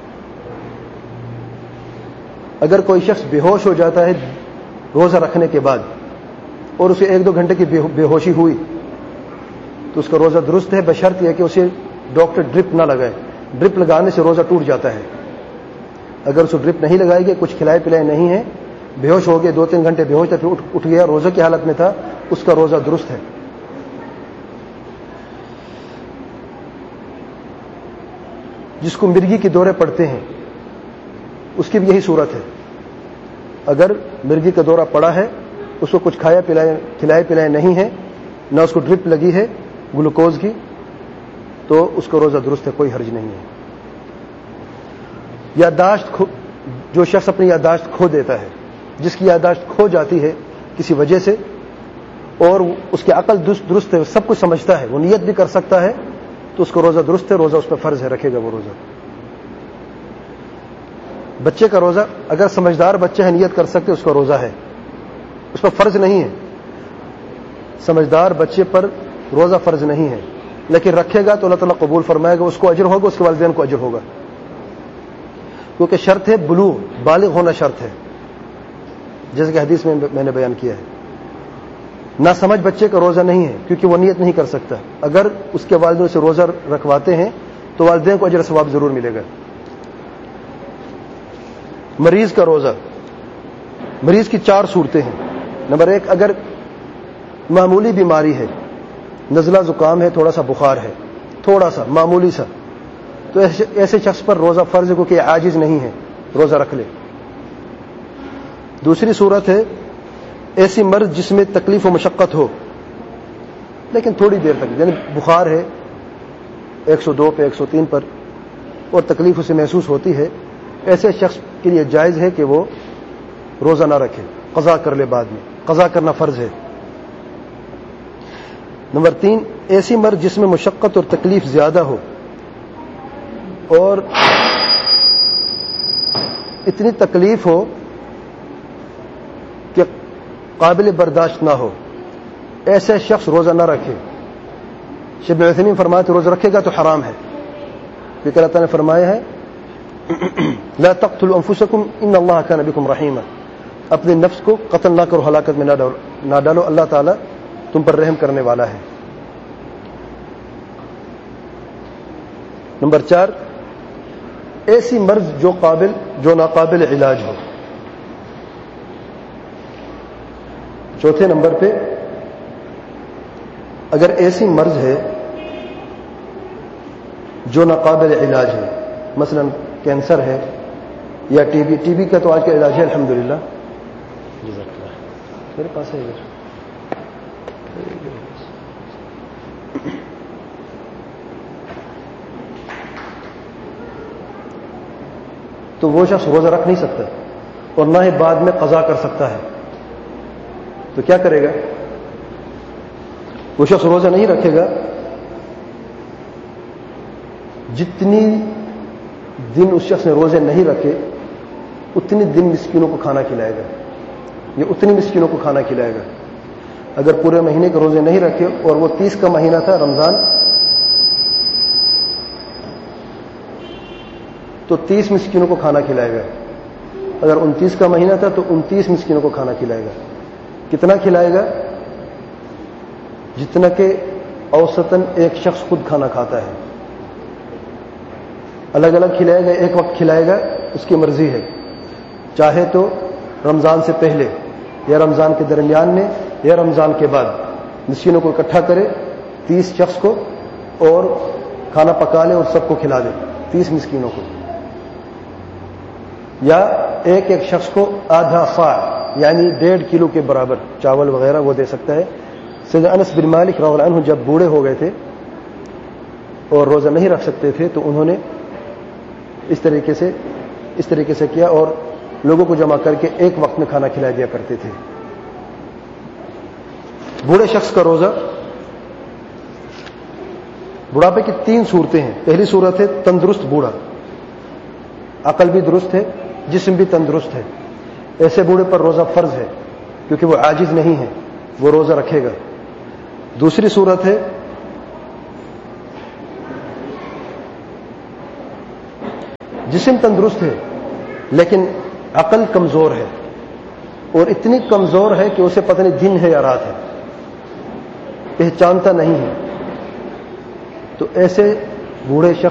اگر کوئی شخص بے ہوش ہو جاتا ہے روزہ رکھنے کے بعد اور اسے 1-2 گھنٹے کی بے ہوشی ہوئی تو اس کا روزہ درست ہے، بشرط یہ کہ اسے ڈاکٹر ڈرپ نہ لگائے۔ ڈرپ لگانے سے روزہ ٹوٹ جاتا ہے۔ اگر اسے ڈرپ نہیں لگائے گی، کچھ کھلائے پلائے نہیں ہے، بے ہوش ہو گیا، 2-3 گھنٹے بے ہوش تھا، پھر اٹھ گیا، روزہ کی حالت میں تھا، اس کا روزہ درست ہے۔ جس کو مرگی کے دورے پڑتے ہیں اس کی بھی یہی صورت ہے۔ اگر مرگی کا دورہ پڑا ہے، اس کو کچھ کھلائے پلائے نہیں ہے، نہ اس کو ڈرپ لگی ہے گلوکوز کی، تو اس کا روزہ درست ہے، کوئی حرج نہیں ہے۔ یادداشت، جو شخص اپنی یادداشت کھو دیتا ہے، جس کی یادداشت کھو جاتی ہے کسی وجہ سے اور اس کی عقل درست ہے، سب کچھ سمجھتا ہے، وہ نیت بھی کر سکتا ہے، تو اس کا روزہ درست ہے، روزہ اس پہ فرض ہے، رکھے گا وہ روزہ۔ بچے کا روزہ، اگر سمجھدار بچہ ہے نیت کر سکتے، اس کا روزہ ہے، اس پر فرض نہیں ہے۔ سمجھدار بچے پر روزہ فرض نہیں ہے، لیکن رکھے گا تو اللہ تعالیٰ قبول فرمائے گا، اس کو اجر ہوگا، اس کے والدین کو اجر ہوگا، کیونکہ شرط ہے بلوغ، بالغ ہونا شرط ہے، جیسے کہ حدیث میں نے بیان کیا ہے۔ نہ سمجھ بچے کا روزہ نہیں ہے، کیونکہ وہ نیت نہیں کر سکتا۔ اگر اس کے والدین سے روزہ رکھواتے ہیں تو والدین کو اجر ثواب ضرور ملے گا۔ مریض کا روزہ، مریض کی 4 صورتیں ہیں۔ نمبر 1، اگر معمولی بیماری ہے، نزلہ زکام ہے، تھوڑا سا بخار ہے، تھوڑا سا معمولی سا، تو ایسے شخص پر روزہ فرض ہے، کیونکہ عاجز نہیں ہے، روزہ رکھ لے۔ دوسری صورت ہے ایسی مرض جس میں تکلیف و مشقت ہو، لیکن تھوڑی دیر تک، یعنی بخار ہے 102 پہ 103 پر اور تکلیف اسے محسوس ہوتی ہے، ایسے شخص کے لیے جائز ہے کہ وہ روزہ نہ رکھے، قضا کر لے، بعد میں قضا کرنا فرض ہے۔ نمبر 3، ایسی مرض جس میں مشقت اور تکلیف زیادہ ہو اور اتنی تکلیف ہو کہ قابل برداشت نہ ہو، ایسے شخص روزہ نہ رکھے۔ شیخ ابن عثیمین فرماتے روزہ رکھے گا تو حرام ہے، کیونکہ اللہ تعالیٰ نے فرمایا ہے لا تقتلوا انفسکم ان اللہ کان بکم رحیما، اپنے نفس کو قتل نہ کرو، ہلاکت میں نہ ڈالو، اللہ تعالیٰ تم پر رحم کرنے والا ہے۔ نمبر 4، ایسی مرض جو ناقابل علاج ہو۔ چوتھے نمبر پہ، اگر ایسی مرض ہے جو ناقابل علاج ہے، مثلا کینسر ہے یا ٹی بی کا تو آج کا علاج ہے الحمدللہ، میرے پاس ہے ادھر، تو وہ شخص روزہ رکھ نہیں سکتا اور نہ ہی بعد میں قضا کر سکتا ہے، تو کیا کرے گا؟ وہ شخص روزہ نہیں رکھے گا، جتنی دن اس شخص نے روزے نہیں رکھے اتنی دن مسکینوں کو کھانا کھلائے گا، یہ اتنی مسکینوں کو کھانا کھلائے گا۔ اگر پورے مہینے کے روزے نہیں رکھے اور وہ 30 کا مہینہ تھا رمضان، تو 30 مسکینوں کو کھانا کھلائے گا۔ اگر 29 کا مہینہ تھا تو 29 مسکینوں کو کھانا کھلائے گا۔ کتنا کھلائے گا؟ جتنا کہ اوسطاً ایک شخص خود کھانا کھاتا ہے۔ الگ الگ کھلائے گا، ایک وقت کھلائے گا، اس کی مرضی ہے، چاہے تو رمضان سے پہلے یا رمضان کے درمیان میں یا رمضان کے بعد مسکینوں کو اکٹھا کرے 30 شخص کو اور کھانا پکا لے اور سب کو کھلا دے 30 مسکینوں کو، یا ایک ایک شخص کو آدھا صاع یعنی 1.5 کلو کے برابر چاول وغیرہ وہ دے سکتا ہے۔ سیدنا انس بن مالک رضی اللہ عنہ جب بوڑھے ہو گئے تھے اور روزہ نہیں رکھ سکتے تھے تو انہوں نے اس طریقے سے کیا اور لوگوں کو جمع کر کے ایک وقت میں کھانا کھلا دیا کرتے تھے۔ بوڑھے شخص کا روزہ، بڑھاپے کی 3 صورتیں ہیں۔ پہلی صورت ہے تندرست بوڑھا، عقل بھی درست ہے، جسم بھی تندرست ہے، ایسے بوڑھے پر روزہ فرض ہے کیونکہ وہ عاجز نہیں ہے، وہ روزہ رکھے گا۔ دوسری صورت ہے جسم تندرست ہے لیکن عقل کمزور ہے، اور اتنی کمزور ہے کہ اسے پتہ نہیں دن ہے یا رات ہے، پہچانتا نہیں ہے، تو ایسے بوڑھے شخص